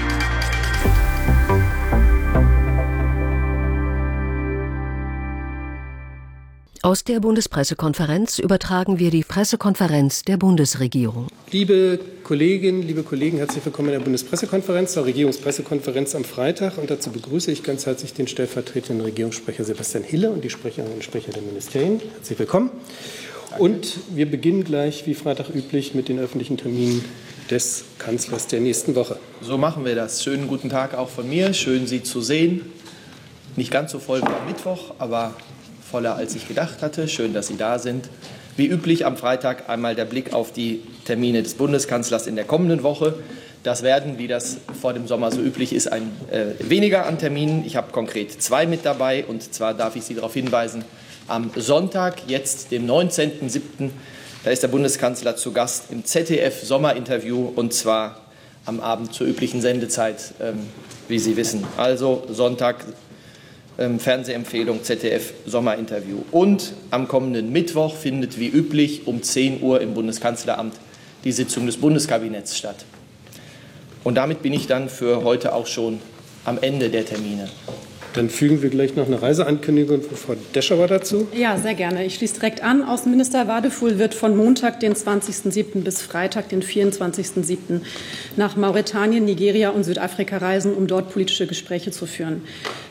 Aus der Bundespressekonferenz übertragen wir die Pressekonferenz der Bundesregierung. Liebe Kolleginnen, liebe Kollegen, herzlich willkommen in der Bundespressekonferenz, zur Regierungspressekonferenz am Freitag. Und dazu begrüße ich ganz herzlich den stellvertretenden Regierungssprecher Sebastian Hille und die Sprecherinnen und Sprecher der Ministerien. Herzlich willkommen. Und wir beginnen gleich, wie Freitag üblich, mit den öffentlichen Terminen des Kanzlers der nächsten Woche. So machen wir das. Schönen guten Tag auch von mir. Schön, Sie zu sehen. Nicht ganz so voll wie am Mittwoch, aber voller, als ich gedacht hatte. Schön, dass Sie da sind. Wie üblich am Freitag einmal der Blick auf die Termine des Bundeskanzlers in der kommenden Woche. Das werden, wie das vor dem Sommer so üblich ist, ein äh, weniger an Terminen. Ich habe konkret zwei mit dabei. Und zwar darf ich Sie darauf hinweisen, am Sonntag, jetzt dem neunzehnten siebten, da ist der Bundeskanzler zu Gast im Z D F-Sommerinterview, und zwar am Abend zur üblichen Sendezeit, ähm, wie Sie wissen. Also Sonntag, Fernsehempfehlung Z D F-Sommerinterview. Und am kommenden Mittwoch findet wie üblich um zehn Uhr im Bundeskanzleramt die Sitzung des Bundeskabinetts statt. Und damit bin ich dann für heute auch schon am Ende der Termine. Dann fügen wir gleich noch eine Reiseankündigung von Frau Deschauer dazu. Ja, sehr gerne. Ich schließe direkt an. Außenminister Wadefuhl wird von Montag, den zwanzigsten siebten bis Freitag, den vierundzwanzigsten siebten nach Mauretanien, Nigeria und Südafrika reisen, um dort politische Gespräche zu führen.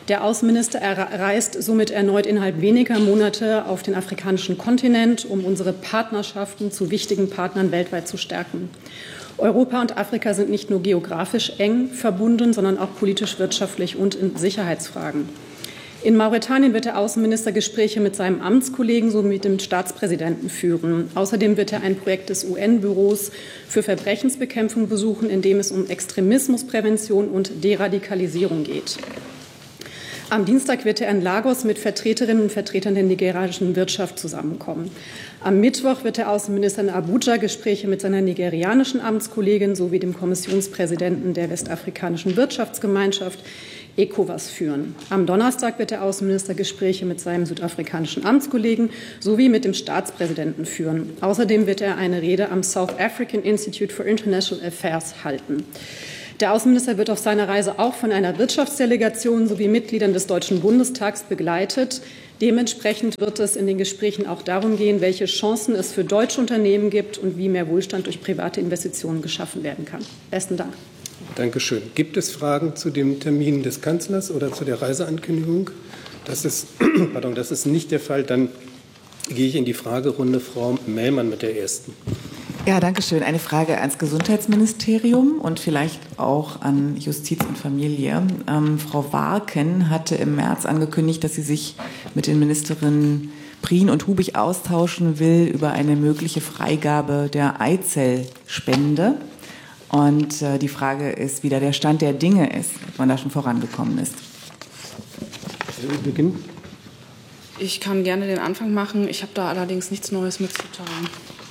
Der Außenminister reist somit erneut innerhalb weniger Monate auf den afrikanischen Kontinent, um unsere Partnerschaften zu wichtigen Partnern weltweit zu stärken. Europa und Afrika sind nicht nur geografisch eng verbunden, sondern auch politisch, wirtschaftlich und in Sicherheitsfragen. In Mauretanien wird der Außenminister Gespräche mit seinem Amtskollegen sowie mit dem Staatspräsidenten führen. Außerdem wird er ein Projekt des U N-Büros für Verbrechensbekämpfung besuchen, in dem es um Extremismusprävention und Deradikalisierung geht. Am Dienstag wird er in Lagos mit Vertreterinnen und Vertretern der nigerianischen Wirtschaft zusammenkommen. Am Mittwoch wird der Außenminister in Abuja Gespräche mit seiner nigerianischen Amtskollegin sowie dem Kommissionspräsidenten der Westafrikanischen Wirtschaftsgemeinschaft ECOWAS führen. Am Donnerstag wird der Außenminister Gespräche mit seinem südafrikanischen Amtskollegen sowie mit dem Staatspräsidenten führen. Außerdem wird er eine Rede am South African Institute for International Affairs halten. Der Außenminister wird auf seiner Reise auch von einer Wirtschaftsdelegation sowie Mitgliedern des Deutschen Bundestags begleitet. Dementsprechend wird es in den Gesprächen auch darum gehen, welche Chancen es für deutsche Unternehmen gibt und wie mehr Wohlstand durch private Investitionen geschaffen werden kann. Besten Dank. Dankeschön. Gibt es Fragen zu dem Termin des Kanzlers oder zu der Reiseankündigung? Das ist, pardon, das ist nicht der Fall. Dann gehe ich in die Fragerunde. Frau Mellmann mit der ersten. Ja, danke schön. Eine Frage ans Gesundheitsministerium und vielleicht auch an Justiz und Familie. Ähm, Frau Warken hatte im März angekündigt, dass sie sich mit den Ministerinnen Prien und Hubig austauschen will über eine mögliche Freigabe der Eizellspende. Und äh, die Frage ist, wie da der Stand der Dinge ist, ob man da schon vorangekommen ist. Beginn. Ich kann gerne den Anfang machen. Ich habe da allerdings nichts Neues mitzuteilen.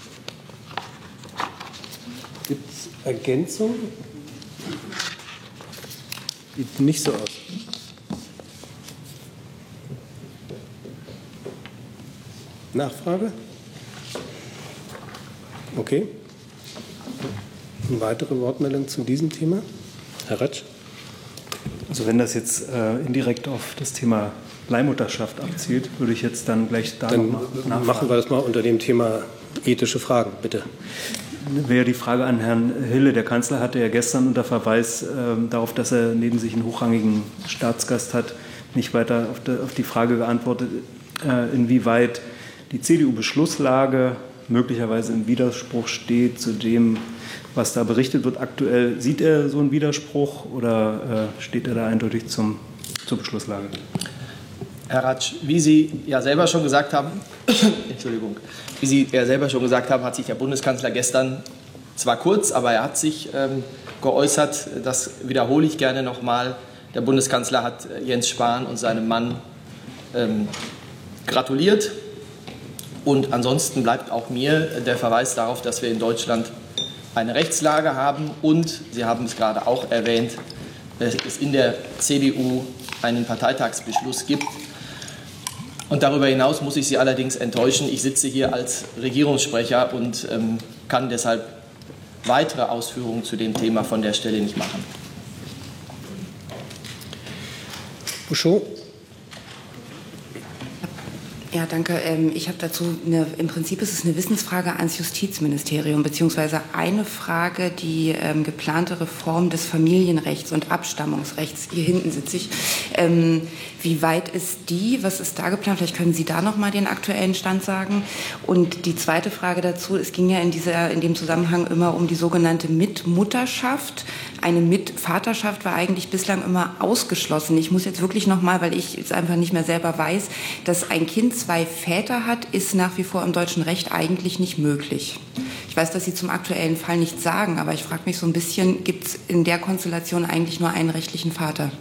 Gibt es Ergänzungen? Sieht nicht so aus. Nachfrage? Okay. Eine weitere Wortmeldung zu diesem Thema? Herr Ratsch. Also wenn das jetzt äh, indirekt auf das Thema Leihmutterschaft abzielt, würde ich jetzt dann gleich da dann noch nachfragen. Machen wir das mal unter dem Thema ethische Fragen, bitte. Wäre die Frage an Herrn Hille. Der Kanzler hatte ja gestern unter Verweis äh, darauf, dass er neben sich einen hochrangigen Staatsgast hat, nicht weiter auf die, auf die Frage geantwortet, äh, inwieweit die C D U-Beschlusslage möglicherweise im Widerspruch steht zu dem, was da berichtet wird aktuell. Sieht er so einen Widerspruch oder äh, steht er da eindeutig zum, zur Beschlusslage? Herr Ratsch, wie Sie ja selber schon gesagt haben, Entschuldigung, wie Sie ja selber schon gesagt haben, hat sich der Bundeskanzler gestern zwar kurz, aber er hat sich ähm, geäußert. Das wiederhole ich gerne noch mal. Der Bundeskanzler hat Jens Spahn und seinem Mann ähm, gratuliert. Und ansonsten bleibt auch mir der Verweis darauf, dass wir in Deutschland eine Rechtslage haben und, Sie haben es gerade auch erwähnt, es in der C D U einen Parteitagsbeschluss gibt. Und darüber hinaus muss ich Sie allerdings enttäuschen. Ich sitze hier als Regierungssprecher und ähm, kann deshalb weitere Ausführungen zu dem Thema von der Stelle nicht machen. Bouchot. Ja, danke. Ich habe dazu, eine, im Prinzip ist es eine Wissensfrage ans Justizministerium, beziehungsweise eine Frage, die ähm, geplante Reform des Familienrechts und Abstammungsrechts, hier hinten sitze ich, ähm, wie weit ist die, was ist da geplant? Vielleicht können Sie da noch mal den aktuellen Stand sagen. Und die zweite Frage dazu, es ging ja in, dieser, in dem Zusammenhang immer um die sogenannte Mitmutterschaft. Eine Mitvaterschaft war eigentlich bislang immer ausgeschlossen. Ich muss jetzt wirklich noch mal, weil ich es einfach nicht mehr selber weiß, dass ein Kind zwei Väter hat, ist nach wie vor im deutschen Recht eigentlich nicht möglich. Ich weiß, dass Sie zum aktuellen Fall nichts sagen, aber ich frage mich so ein bisschen, gibt es in der Konstellation eigentlich nur einen rechtlichen Vater?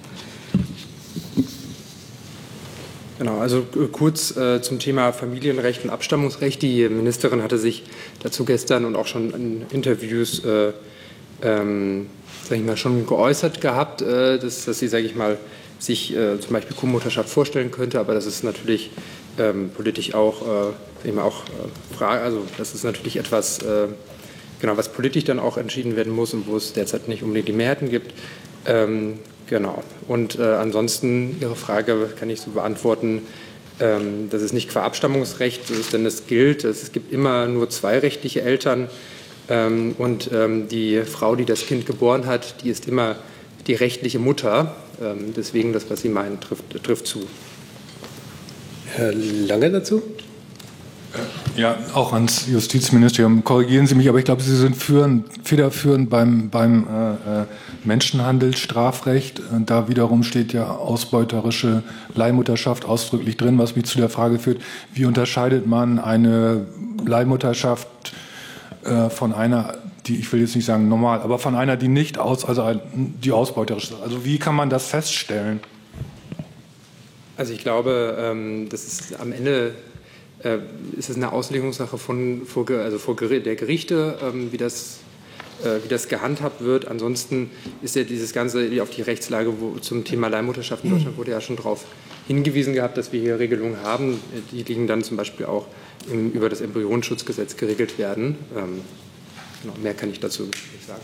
Genau, also kurz äh, zum Thema Familienrecht und Abstammungsrecht. Die Ministerin hatte sich dazu gestern und auch schon in Interviews äh, ähm, sag ich mal, schon geäußert gehabt, äh, dass, dass sie, sage ich mal, sich äh, zum Beispiel Co-Mutterschaft vorstellen könnte, aber das ist natürlich ähm, politisch auch, äh, eben auch äh, Frage, also das ist natürlich etwas, äh, genau, was politisch dann auch entschieden werden muss und wo es derzeit nicht unbedingt die Mehrheiten gibt. Ähm, genau. Und äh, ansonsten Ihre Frage kann ich so beantworten, ähm, dass es nicht qua Abstammungsrecht ist, denn es gilt, es gibt immer nur zwei rechtliche Eltern ähm, und ähm, die Frau, die das Kind geboren hat, die ist immer die rechtliche Mutter. Ähm, deswegen, das, was Sie meinen, trifft, trifft zu. Herr Lange dazu? Ja, auch ans Justizministerium. Korrigieren Sie mich, aber ich glaube, Sie sind führend, federführend beim, beim äh, Menschenhandelsstrafrecht. Da wiederum steht ja ausbeuterische Leihmutterschaft ausdrücklich drin, was mich zu der Frage führt, wie unterscheidet man eine Leihmutterschaft äh, von einer, die, ich will jetzt nicht sagen normal, aber von einer, die nicht aus, also die ausbeuterisch ist. Also wie kann man das feststellen? Also ich glaube, ähm, das ist am Ende äh, ist es eine Auslegungssache von vor, also vor der Gerichte, ähm, wie das äh, wie das gehandhabt wird. Ansonsten ist ja dieses Ganze auf die Rechtslage wo, zum Thema Leihmutterschaft in Deutschland wurde ja schon darauf hingewiesen gehabt, dass wir hier Regelungen haben, die liegen dann zum Beispiel auch im, über das Embryonenschutzgesetz geregelt werden. Ähm, genau, mehr kann ich dazu nicht sagen.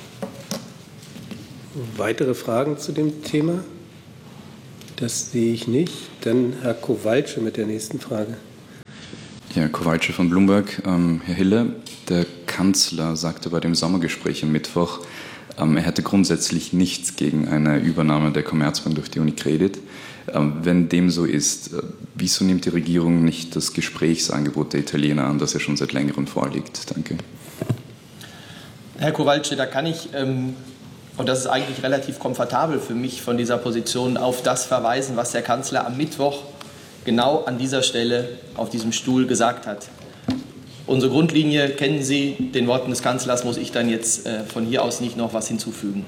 Weitere Fragen zu dem Thema? Das sehe ich nicht. Dann Herr Kowalczyk mit der nächsten Frage. Ja, Kowalczyk von Bloomberg. Ähm, Herr Hille, der Kanzler sagte bei dem Sommergespräch am Mittwoch, ähm, er hätte grundsätzlich nichts gegen eine Übernahme der Commerzbank durch die Unicredit. Ähm, wenn dem so ist, äh, wieso nimmt die Regierung nicht das Gesprächsangebot der Italiener an, das ja schon seit längerem vorliegt? Danke. Herr Kowalczyk, da kann ich, ähm, und das ist eigentlich relativ komfortabel für mich von dieser Position, auf das verweisen, was der Kanzler am Mittwoch genau an dieser Stelle auf diesem Stuhl gesagt hat. Unsere Grundlinie kennen Sie, den Worten des Kanzlers muss ich dann jetzt äh, von hier aus nicht noch was hinzufügen.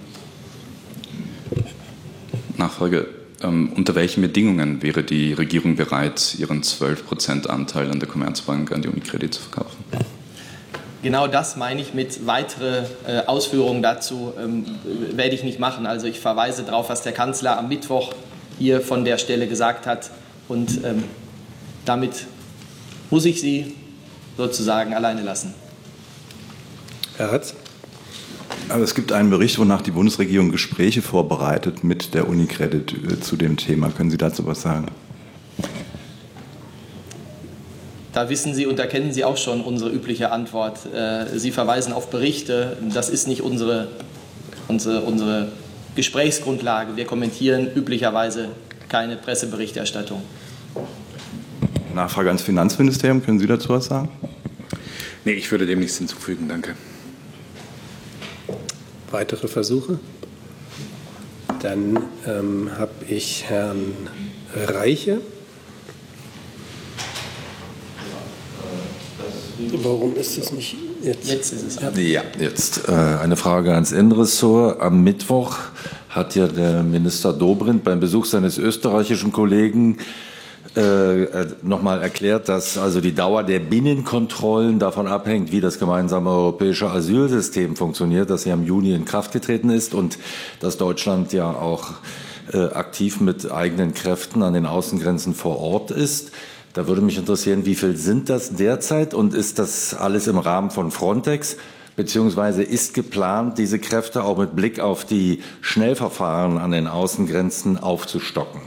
Nachfrage. Ähm, unter welchen Bedingungen wäre die Regierung bereit, ihren zwölf Prozent Anteil an der Commerzbank an die Unicredit zu verkaufen? Genau das meine ich mit weitere äh, Ausführungen dazu ähm, werde ich nicht machen. Also ich verweise darauf, was der Kanzler am Mittwoch hier von der Stelle gesagt hat. Und ähm, damit muss ich Sie sozusagen alleine lassen. Herr Hatz? Aber es gibt einen Bericht, wonach die Bundesregierung Gespräche vorbereitet mit der Unicredit äh, zu dem Thema. Können Sie dazu was sagen? Da wissen Sie und da kennen Sie auch schon unsere übliche Antwort. Sie verweisen auf Berichte. Das ist nicht unsere, unsere, unsere Gesprächsgrundlage. Wir kommentieren üblicherweise keine Presseberichterstattung. Nachfrage ans Finanzministerium. Können Sie dazu was sagen? Nee, ich würde dem nichts hinzufügen. Danke. Weitere Versuche? Dann ähm, habe ich Herrn Reiche. Warum ist es nicht jetzt? Jetzt ist es. Ja, jetzt äh, eine Frage ans Innenressort. Am Mittwoch hat ja der Minister Dobrindt beim Besuch seines österreichischen Kollegen äh, nochmal erklärt, dass also die Dauer der Binnenkontrollen davon abhängt, wie das gemeinsame europäische Asylsystem funktioniert, das ja im Juni in Kraft getreten ist und dass Deutschland ja auch äh, aktiv mit eigenen Kräften an den Außengrenzen vor Ort ist. Da würde mich interessieren, wie viel sind das derzeit und ist das alles im Rahmen von Frontex? Beziehungsweise ist geplant, diese Kräfte auch mit Blick auf die Schnellverfahren an den Außengrenzen aufzustocken?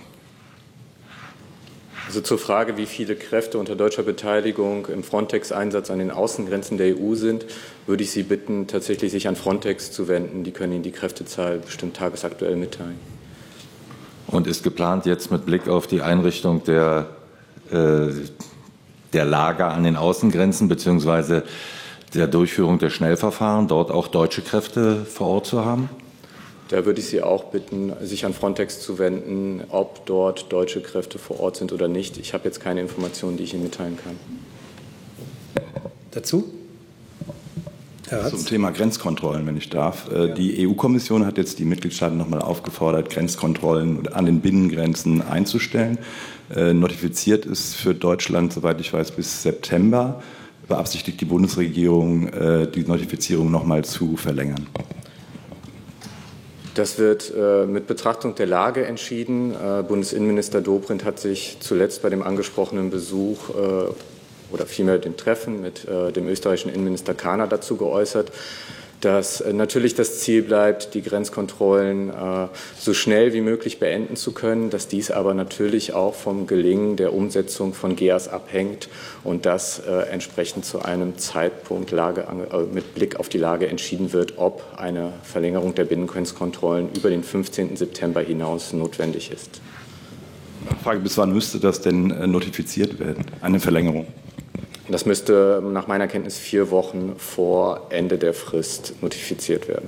Also zur Frage, wie viele Kräfte unter deutscher Beteiligung im Frontex-Einsatz an den Außengrenzen der E U sind, würde ich Sie bitten, tatsächlich sich an Frontex zu wenden. Die können Ihnen die Kräftezahl bestimmt tagesaktuell mitteilen. Und ist geplant, jetzt mit Blick auf die Einrichtung der der Lager an den Außengrenzen beziehungsweise der Durchführung der Schnellverfahren, dort auch deutsche Kräfte vor Ort zu haben? Da würde ich Sie auch bitten, sich an Frontex zu wenden, ob dort deutsche Kräfte vor Ort sind oder nicht. Ich habe jetzt keine Informationen, die ich Ihnen mitteilen kann. Dazu? Zum Thema Grenzkontrollen, wenn ich darf. Ja. Die E U-Kommission hat jetzt die Mitgliedstaaten noch mal aufgefordert, Grenzkontrollen an den Binnengrenzen einzustellen. Äh, notifiziert ist für Deutschland, soweit ich weiß, bis September. Beabsichtigt die Bundesregierung, äh, die Notifizierung noch mal zu verlängern? Das wird äh, mit Betrachtung der Lage entschieden. Äh, Bundesinnenminister Dobrindt hat sich zuletzt bei dem angesprochenen Besuch äh, oder vielmehr dem Treffen mit äh, dem österreichischen Innenminister Kahner dazu geäußert. dass äh, natürlich das Ziel bleibt, die Grenzkontrollen äh, so schnell wie möglich beenden zu können, dass dies aber natürlich auch vom Gelingen der Umsetzung von G E A S abhängt und dass äh, entsprechend zu einem Zeitpunkt Lage, äh, mit Blick auf die Lage entschieden wird, ob eine Verlängerung der Binnengrenzkontrollen über den fünfzehnten September hinaus notwendig ist. Frage, bis wann müsste das denn äh, notifiziert werden, eine Verlängerung? Das müsste nach meiner Kenntnis vier Wochen vor Ende der Frist notifiziert werden.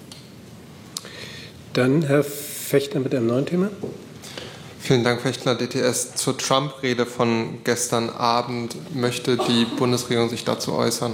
Dann Herr Fechtner mit einem neuen Thema. Vielen Dank, Fechtner. D T S. Zur Trump-Rede von gestern Abend. Möchte die Bundesregierung sich dazu äußern?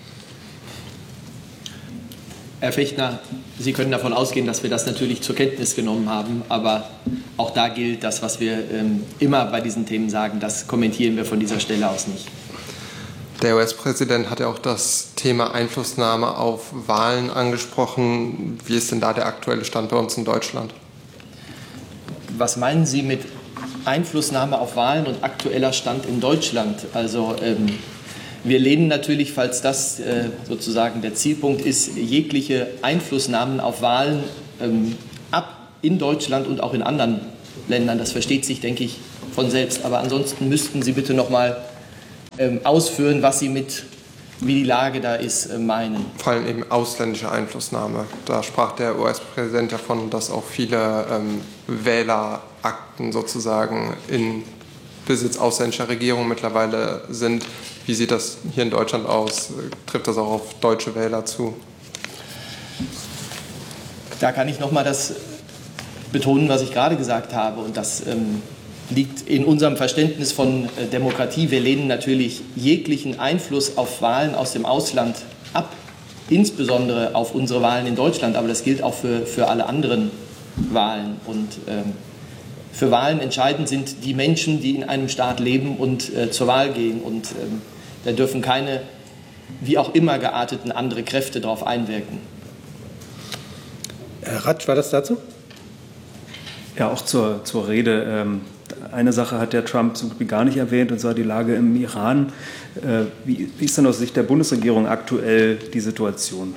Herr Fechtner, Sie können davon ausgehen, dass wir das natürlich zur Kenntnis genommen haben. Aber auch da gilt das, was wir ähm, immer bei diesen Themen sagen. Das kommentieren wir von dieser Stelle aus nicht. Der U S-Präsident hat ja auch das Thema Einflussnahme auf Wahlen angesprochen. Wie ist denn da der aktuelle Stand bei uns in Deutschland? Was meinen Sie mit Einflussnahme auf Wahlen und aktueller Stand in Deutschland? Also ähm, wir lehnen natürlich, falls das äh, sozusagen der Zielpunkt ist, jegliche Einflussnahmen auf Wahlen ähm, ab in Deutschland und auch in anderen Ländern. Das versteht sich, denke ich, von selbst. Aber ansonsten müssten Sie bitte noch mal ähm, ausführen, was Sie mit, wie die Lage da ist, äh, meinen. Vor allem eben ausländische Einflussnahme. Da sprach der U S-Präsident davon, dass auch viele ähm, Wählerakten sozusagen in Besitz ausländischer Regierungen mittlerweile sind. Wie sieht das hier in Deutschland aus? Trifft das auch auf deutsche Wähler zu? Da kann ich noch mal das betonen, was ich gerade gesagt habe. Und das ähm, liegt in unserem Verständnis von äh, Demokratie. Wir lehnen natürlich jeglichen Einfluss auf Wahlen aus dem Ausland ab, insbesondere auf unsere Wahlen in Deutschland. Aber das gilt auch für, für alle anderen Wahlen. Und ähm, für Wahlen entscheidend sind die Menschen, die in einem Staat leben und äh, zur Wahl gehen. Und ähm, da dürfen keine, wie auch immer gearteten, andere Kräfte darauf einwirken. Herr Ratsch, war das dazu? Ja, auch zur, zur Rede. Ähm, eine Sache hat der Trump so gut wie gar nicht erwähnt, und zwar die Lage im Iran. Äh, wie, wie ist denn aus Sicht der Bundesregierung aktuell die Situation?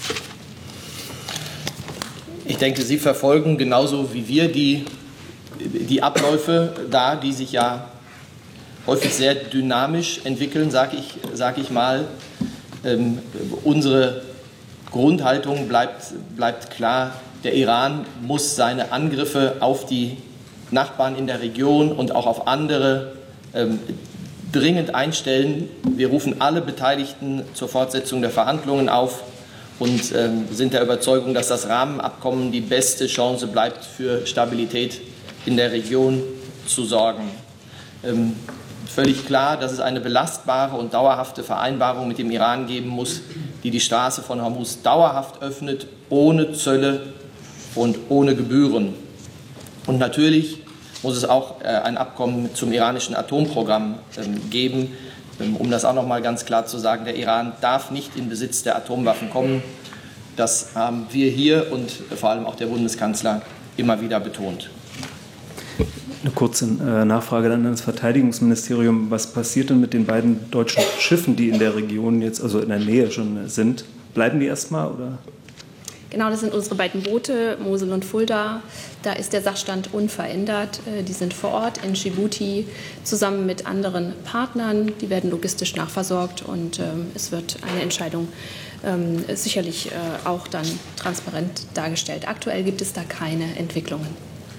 Ich denke, Sie verfolgen genauso wie wir die, die Abläufe da, die sich ja häufig sehr dynamisch entwickeln, sage ich, sag ich mal. Ähm, unsere Grundhaltung bleibt, bleibt klar. Der Iran muss seine Angriffe auf die Nachbarn in der Region und auch auf andere ähm, dringend einstellen. Wir rufen alle Beteiligten zur Fortsetzung der Verhandlungen auf und ähm, sind der Überzeugung, dass das Rahmenabkommen die beste Chance bleibt, für Stabilität in der Region zu sorgen. Ähm, völlig klar, dass es eine belastbare und dauerhafte Vereinbarung mit dem Iran geben muss, die die Straße von Hormuz dauerhaft öffnet, ohne Zölle und ohne Gebühren. Und natürlich muss es auch äh, ein Abkommen zum iranischen Atomprogramm ähm, geben, ähm, um das auch noch mal ganz klar zu sagen. Der Iran darf nicht in Besitz der Atomwaffen kommen. Das haben wir hier und äh, vor allem auch der Bundeskanzler immer wieder betont. Eine kurze äh, Nachfrage dann an das Verteidigungsministerium. Was passiert denn mit den beiden deutschen Schiffen, die in der Region jetzt, also in der Nähe schon sind? Bleiben die erstmal oder? Genau, das sind unsere beiden Boote, Mosel und Fulda. Da ist der Sachstand unverändert. Die sind vor Ort in Djibouti zusammen mit anderen Partnern. Die werden logistisch nachversorgt und ähm, es wird eine Entscheidung ähm, sicherlich äh, auch dann transparent dargestellt. Aktuell gibt es da keine Entwicklungen.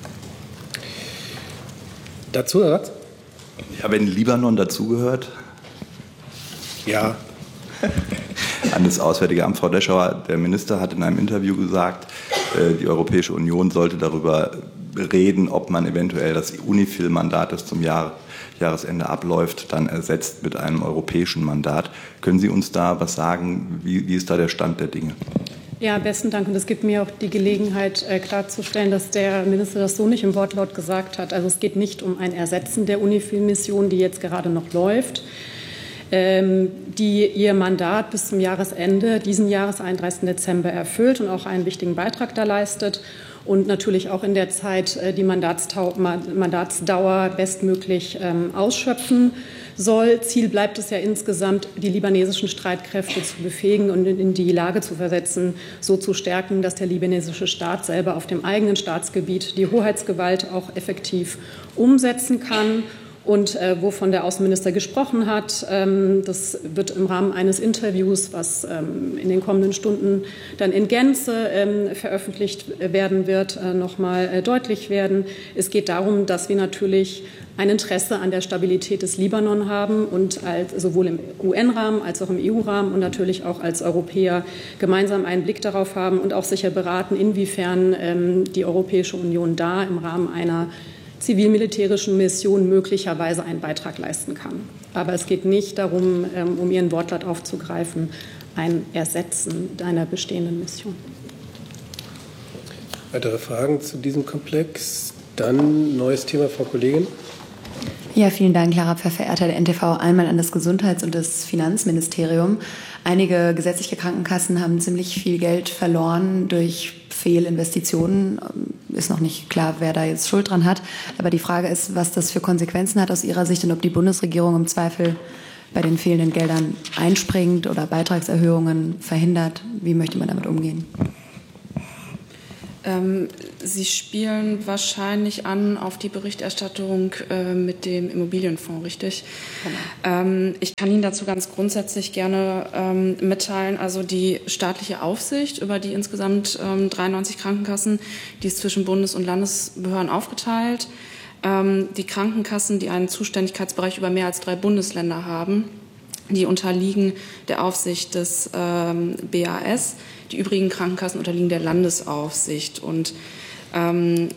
Dazu, Herr Ratz? Ja, wenn Libanon dazugehört? Ja. An das Auswärtige Amt, Frau Deschauer, der Minister hat in einem Interview gesagt, die Europäische Union sollte darüber reden, ob man eventuell das UNIFIL-Mandat, das zum Jahr, Jahresende abläuft, dann ersetzt mit einem europäischen Mandat. Können Sie uns da was sagen? Wie, wie ist da der Stand der Dinge? Ja, besten Dank. Und es gibt mir auch die Gelegenheit, klarzustellen, dass der Minister das so nicht im Wortlaut gesagt hat. Also es geht nicht um ein Ersetzen der UNIFIL-Mission, die jetzt gerade noch läuft, die ihr Mandat bis zum Jahresende diesen Jahres, einunddreißigsten Dezember, erfüllt und auch einen wichtigen Beitrag da leistet und natürlich auch in der Zeit die Mandatsdauer bestmöglich ausschöpfen, soll. Ziel bleibt es ja insgesamt, die libanesischen Streitkräfte zu befähigen und in die Lage zu versetzen, so zu stärken, dass der libanesische Staat selber auf dem eigenen Staatsgebiet die Hoheitsgewalt auch effektiv umsetzen kann. Und äh, wovon der Außenminister gesprochen hat, ähm, das wird im Rahmen eines Interviews, was ähm, in den kommenden Stunden dann in Gänze ähm, veröffentlicht werden wird, äh, noch mal äh, deutlich werden. Es geht darum, dass wir natürlich ein Interesse an der Stabilität des Libanon haben und als, sowohl im U N-Rahmen als auch im E U-Rahmen und natürlich auch als Europäer gemeinsam einen Blick darauf haben und auch sicher beraten, inwiefern ähm, die Europäische Union da im Rahmen einer zivil-militärischen Mission möglicherweise einen Beitrag leisten kann. Aber es geht nicht darum, um Ihren Wortlaut aufzugreifen, ein Ersetzen einer bestehenden Mission. Weitere Fragen zu diesem Komplex? Dann neues Thema, Frau Kollegin. Ja, vielen Dank, Clara Pfeffer, R T L N T V. Einmal an das Gesundheits- und das Finanzministerium. Einige gesetzliche Krankenkassen haben ziemlich viel Geld verloren durch Fehlinvestitionen. Ist noch nicht klar, wer da jetzt Schuld dran hat. Aber die Frage ist, was das für Konsequenzen hat aus Ihrer Sicht und ob die Bundesregierung im Zweifel bei den fehlenden Geldern einspringt oder Beitragserhöhungen verhindert. Wie möchte man damit umgehen? Ähm, Sie spielen wahrscheinlich an auf die Berichterstattung äh, mit dem Immobilienfonds, richtig? Genau. Ähm, ich kann Ihnen dazu ganz grundsätzlich gerne ähm, mitteilen, also die staatliche Aufsicht über die insgesamt ähm, dreiundneunzig Krankenkassen, die ist zwischen Bundes- und Landesbehörden aufgeteilt. Ähm, die Krankenkassen, die einen Zuständigkeitsbereich über mehr als drei Bundesländer haben, die unterliegen der Aufsicht des ähm, B A S. Die übrigen Krankenkassen unterliegen der Landesaufsicht. Und ähm,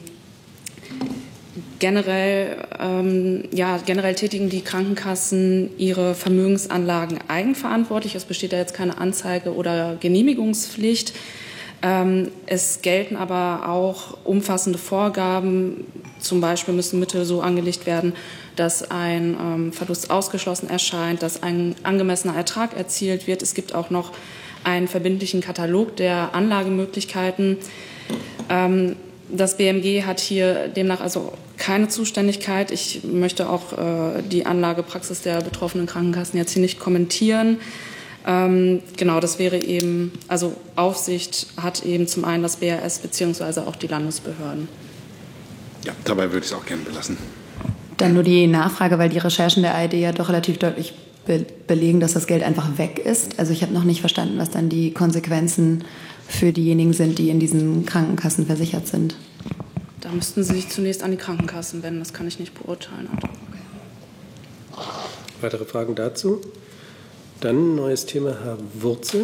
generell, ähm, ja, generell tätigen die Krankenkassen ihre Vermögensanlagen eigenverantwortlich. Es besteht da jetzt keine Anzeige- oder Genehmigungspflicht. Ähm, es gelten aber auch umfassende Vorgaben. Zum Beispiel müssen Mittel so angelegt werden, dass ein ähm, Verlust ausgeschlossen erscheint, dass ein angemessener Ertrag erzielt wird. Es gibt auch noch einen verbindlichen Katalog der Anlagemöglichkeiten. Ähm, das B M G hat hier demnach also keine Zuständigkeit. Ich möchte auch äh, die Anlagepraxis der betroffenen Krankenkassen jetzt hier nicht kommentieren. Ähm, genau, das wäre eben, also Aufsicht hat eben zum einen das B A S beziehungsweise auch die Landesbehörden. Ja, dabei würde ich es auch gerne belassen. Dann nur die Nachfrage, weil die Recherchen der A R D ja doch relativ deutlich be- belegen, dass das Geld einfach weg ist. Also ich habe noch nicht verstanden, was dann die Konsequenzen für diejenigen sind, die in diesen Krankenkassen versichert sind. Da müssten Sie sich zunächst an die Krankenkassen wenden, das kann ich nicht beurteilen. Okay. Weitere Fragen dazu? Dann neues Thema, Herr Wurzel.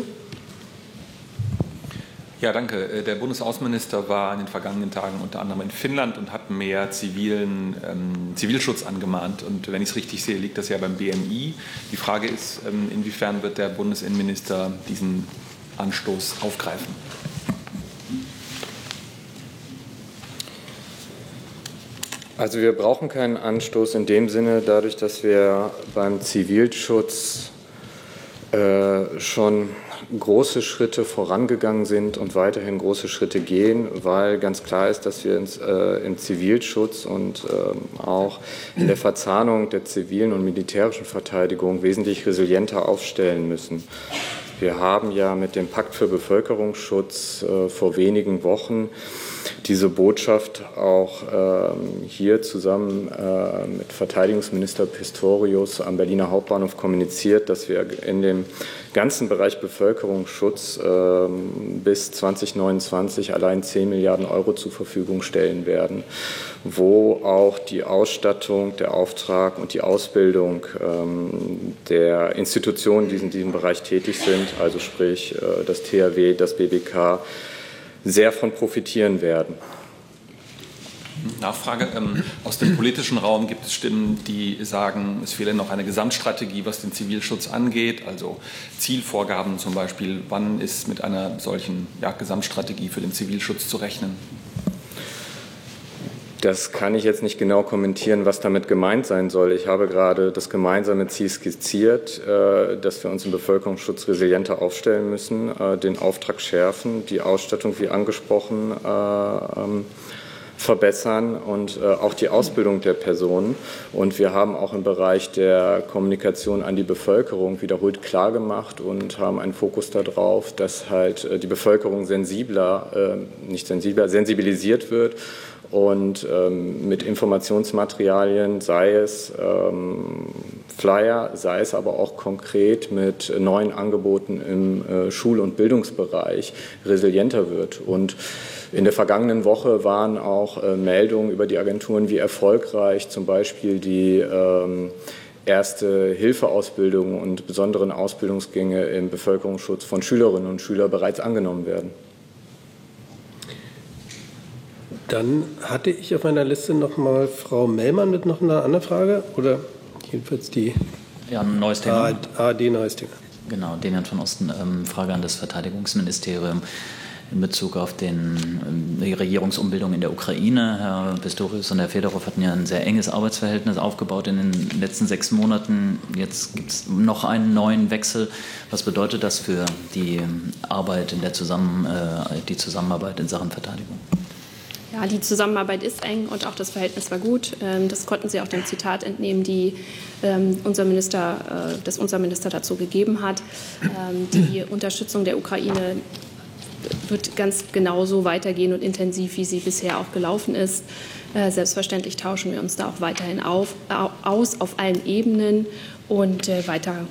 Ja, danke. Der Bundesaußenminister war in den vergangenen Tagen unter anderem in Finnland und hat mehr zivilen, ähm, Zivilschutz angemahnt. Und wenn ich es richtig sehe, liegt das ja beim B M I. Die Frage ist, ähm, inwiefern wird der Bundesinnenminister diesen Anstoß aufgreifen? Also wir brauchen keinen Anstoß in dem Sinne, dadurch, dass wir beim Zivilschutz äh, schon große Schritte vorangegangen sind und weiterhin große Schritte gehen, weil ganz klar ist, dass wir uns äh, im Zivilschutz und äh, auch in der Verzahnung der zivilen und militärischen Verteidigung wesentlich resilienter aufstellen müssen. Wir haben ja mit dem Pakt für Bevölkerungsschutz äh, vor wenigen Wochen diese Botschaft auch ähm, hier zusammen äh, mit Verteidigungsminister Pistorius am Berliner Hauptbahnhof kommuniziert, dass wir in dem ganzen Bereich Bevölkerungsschutz ähm, bis zwanzig neunundzwanzig allein zehn Milliarden Euro zur Verfügung stellen werden, wo auch die Ausstattung, der Auftrag und die Ausbildung ähm, der Institutionen, die in diesem Bereich tätig sind, also sprich äh, das T H W, das B B K, sehr von profitieren werden. Nachfrage. Ähm, aus dem politischen Raum gibt es Stimmen, die sagen, es fehle noch eine Gesamtstrategie, was den Zivilschutz angeht, also Zielvorgaben zum Beispiel. Wann ist mit einer solchen ja, Gesamtstrategie für den Zivilschutz zu rechnen? Das kann ich jetzt nicht genau kommentieren, was damit gemeint sein soll. Ich habe gerade das gemeinsame Ziel skizziert, dass wir uns im Bevölkerungsschutz resilienter aufstellen müssen, den Auftrag schärfen, die Ausstattung wie angesprochen verbessern und äh, auch die Ausbildung der Personen. Und wir haben auch im Bereich der Kommunikation an die Bevölkerung wiederholt klargemacht und haben einen Fokus darauf, dass halt äh, die Bevölkerung sensibler, äh, nicht sensibler, sensibilisiert wird und ähm, mit Informationsmaterialien, sei es ähm, Flyer, sei es aber auch konkret mit neuen Angeboten im äh, Schul- und Bildungsbereich resilienter wird. Und in der vergangenen Woche waren auch äh, Meldungen über die Agenturen, wie erfolgreich zum Beispiel die ähm, erste Hilfeausbildung und besonderen Ausbildungsgänge im Bevölkerungsschutz von Schülerinnen und Schülern bereits angenommen werden. Dann hatte ich auf meiner Liste noch mal Frau Mellmann mit noch einer anderen Frage oder jedenfalls die ja, ein neues Thema. A R D neues Thema. Genau, Demian von Osten, ähm, Frage an das Verteidigungsministerium in Bezug auf den, ähm, die Regierungsumbildung in der Ukraine. Herr Pistorius und Herr Fedorov hatten ja ein sehr enges Arbeitsverhältnis aufgebaut in den letzten sechs Monaten. Jetzt gibt es noch einen neuen Wechsel. Was bedeutet das für die Arbeit in der Zusammen, äh, die Zusammenarbeit in Sachen Verteidigung? Ja, die Zusammenarbeit ist eng und auch das Verhältnis war gut. Das konnten Sie auch dem Zitat entnehmen, die unser Minister, das unser Minister dazu gegeben hat. Die Unterstützung der Ukraine wird ganz genauso weitergehen und intensiv, wie sie bisher auch gelaufen ist. Selbstverständlich tauschen wir uns da auch weiterhin auf, aus auf allen Ebenen und weiter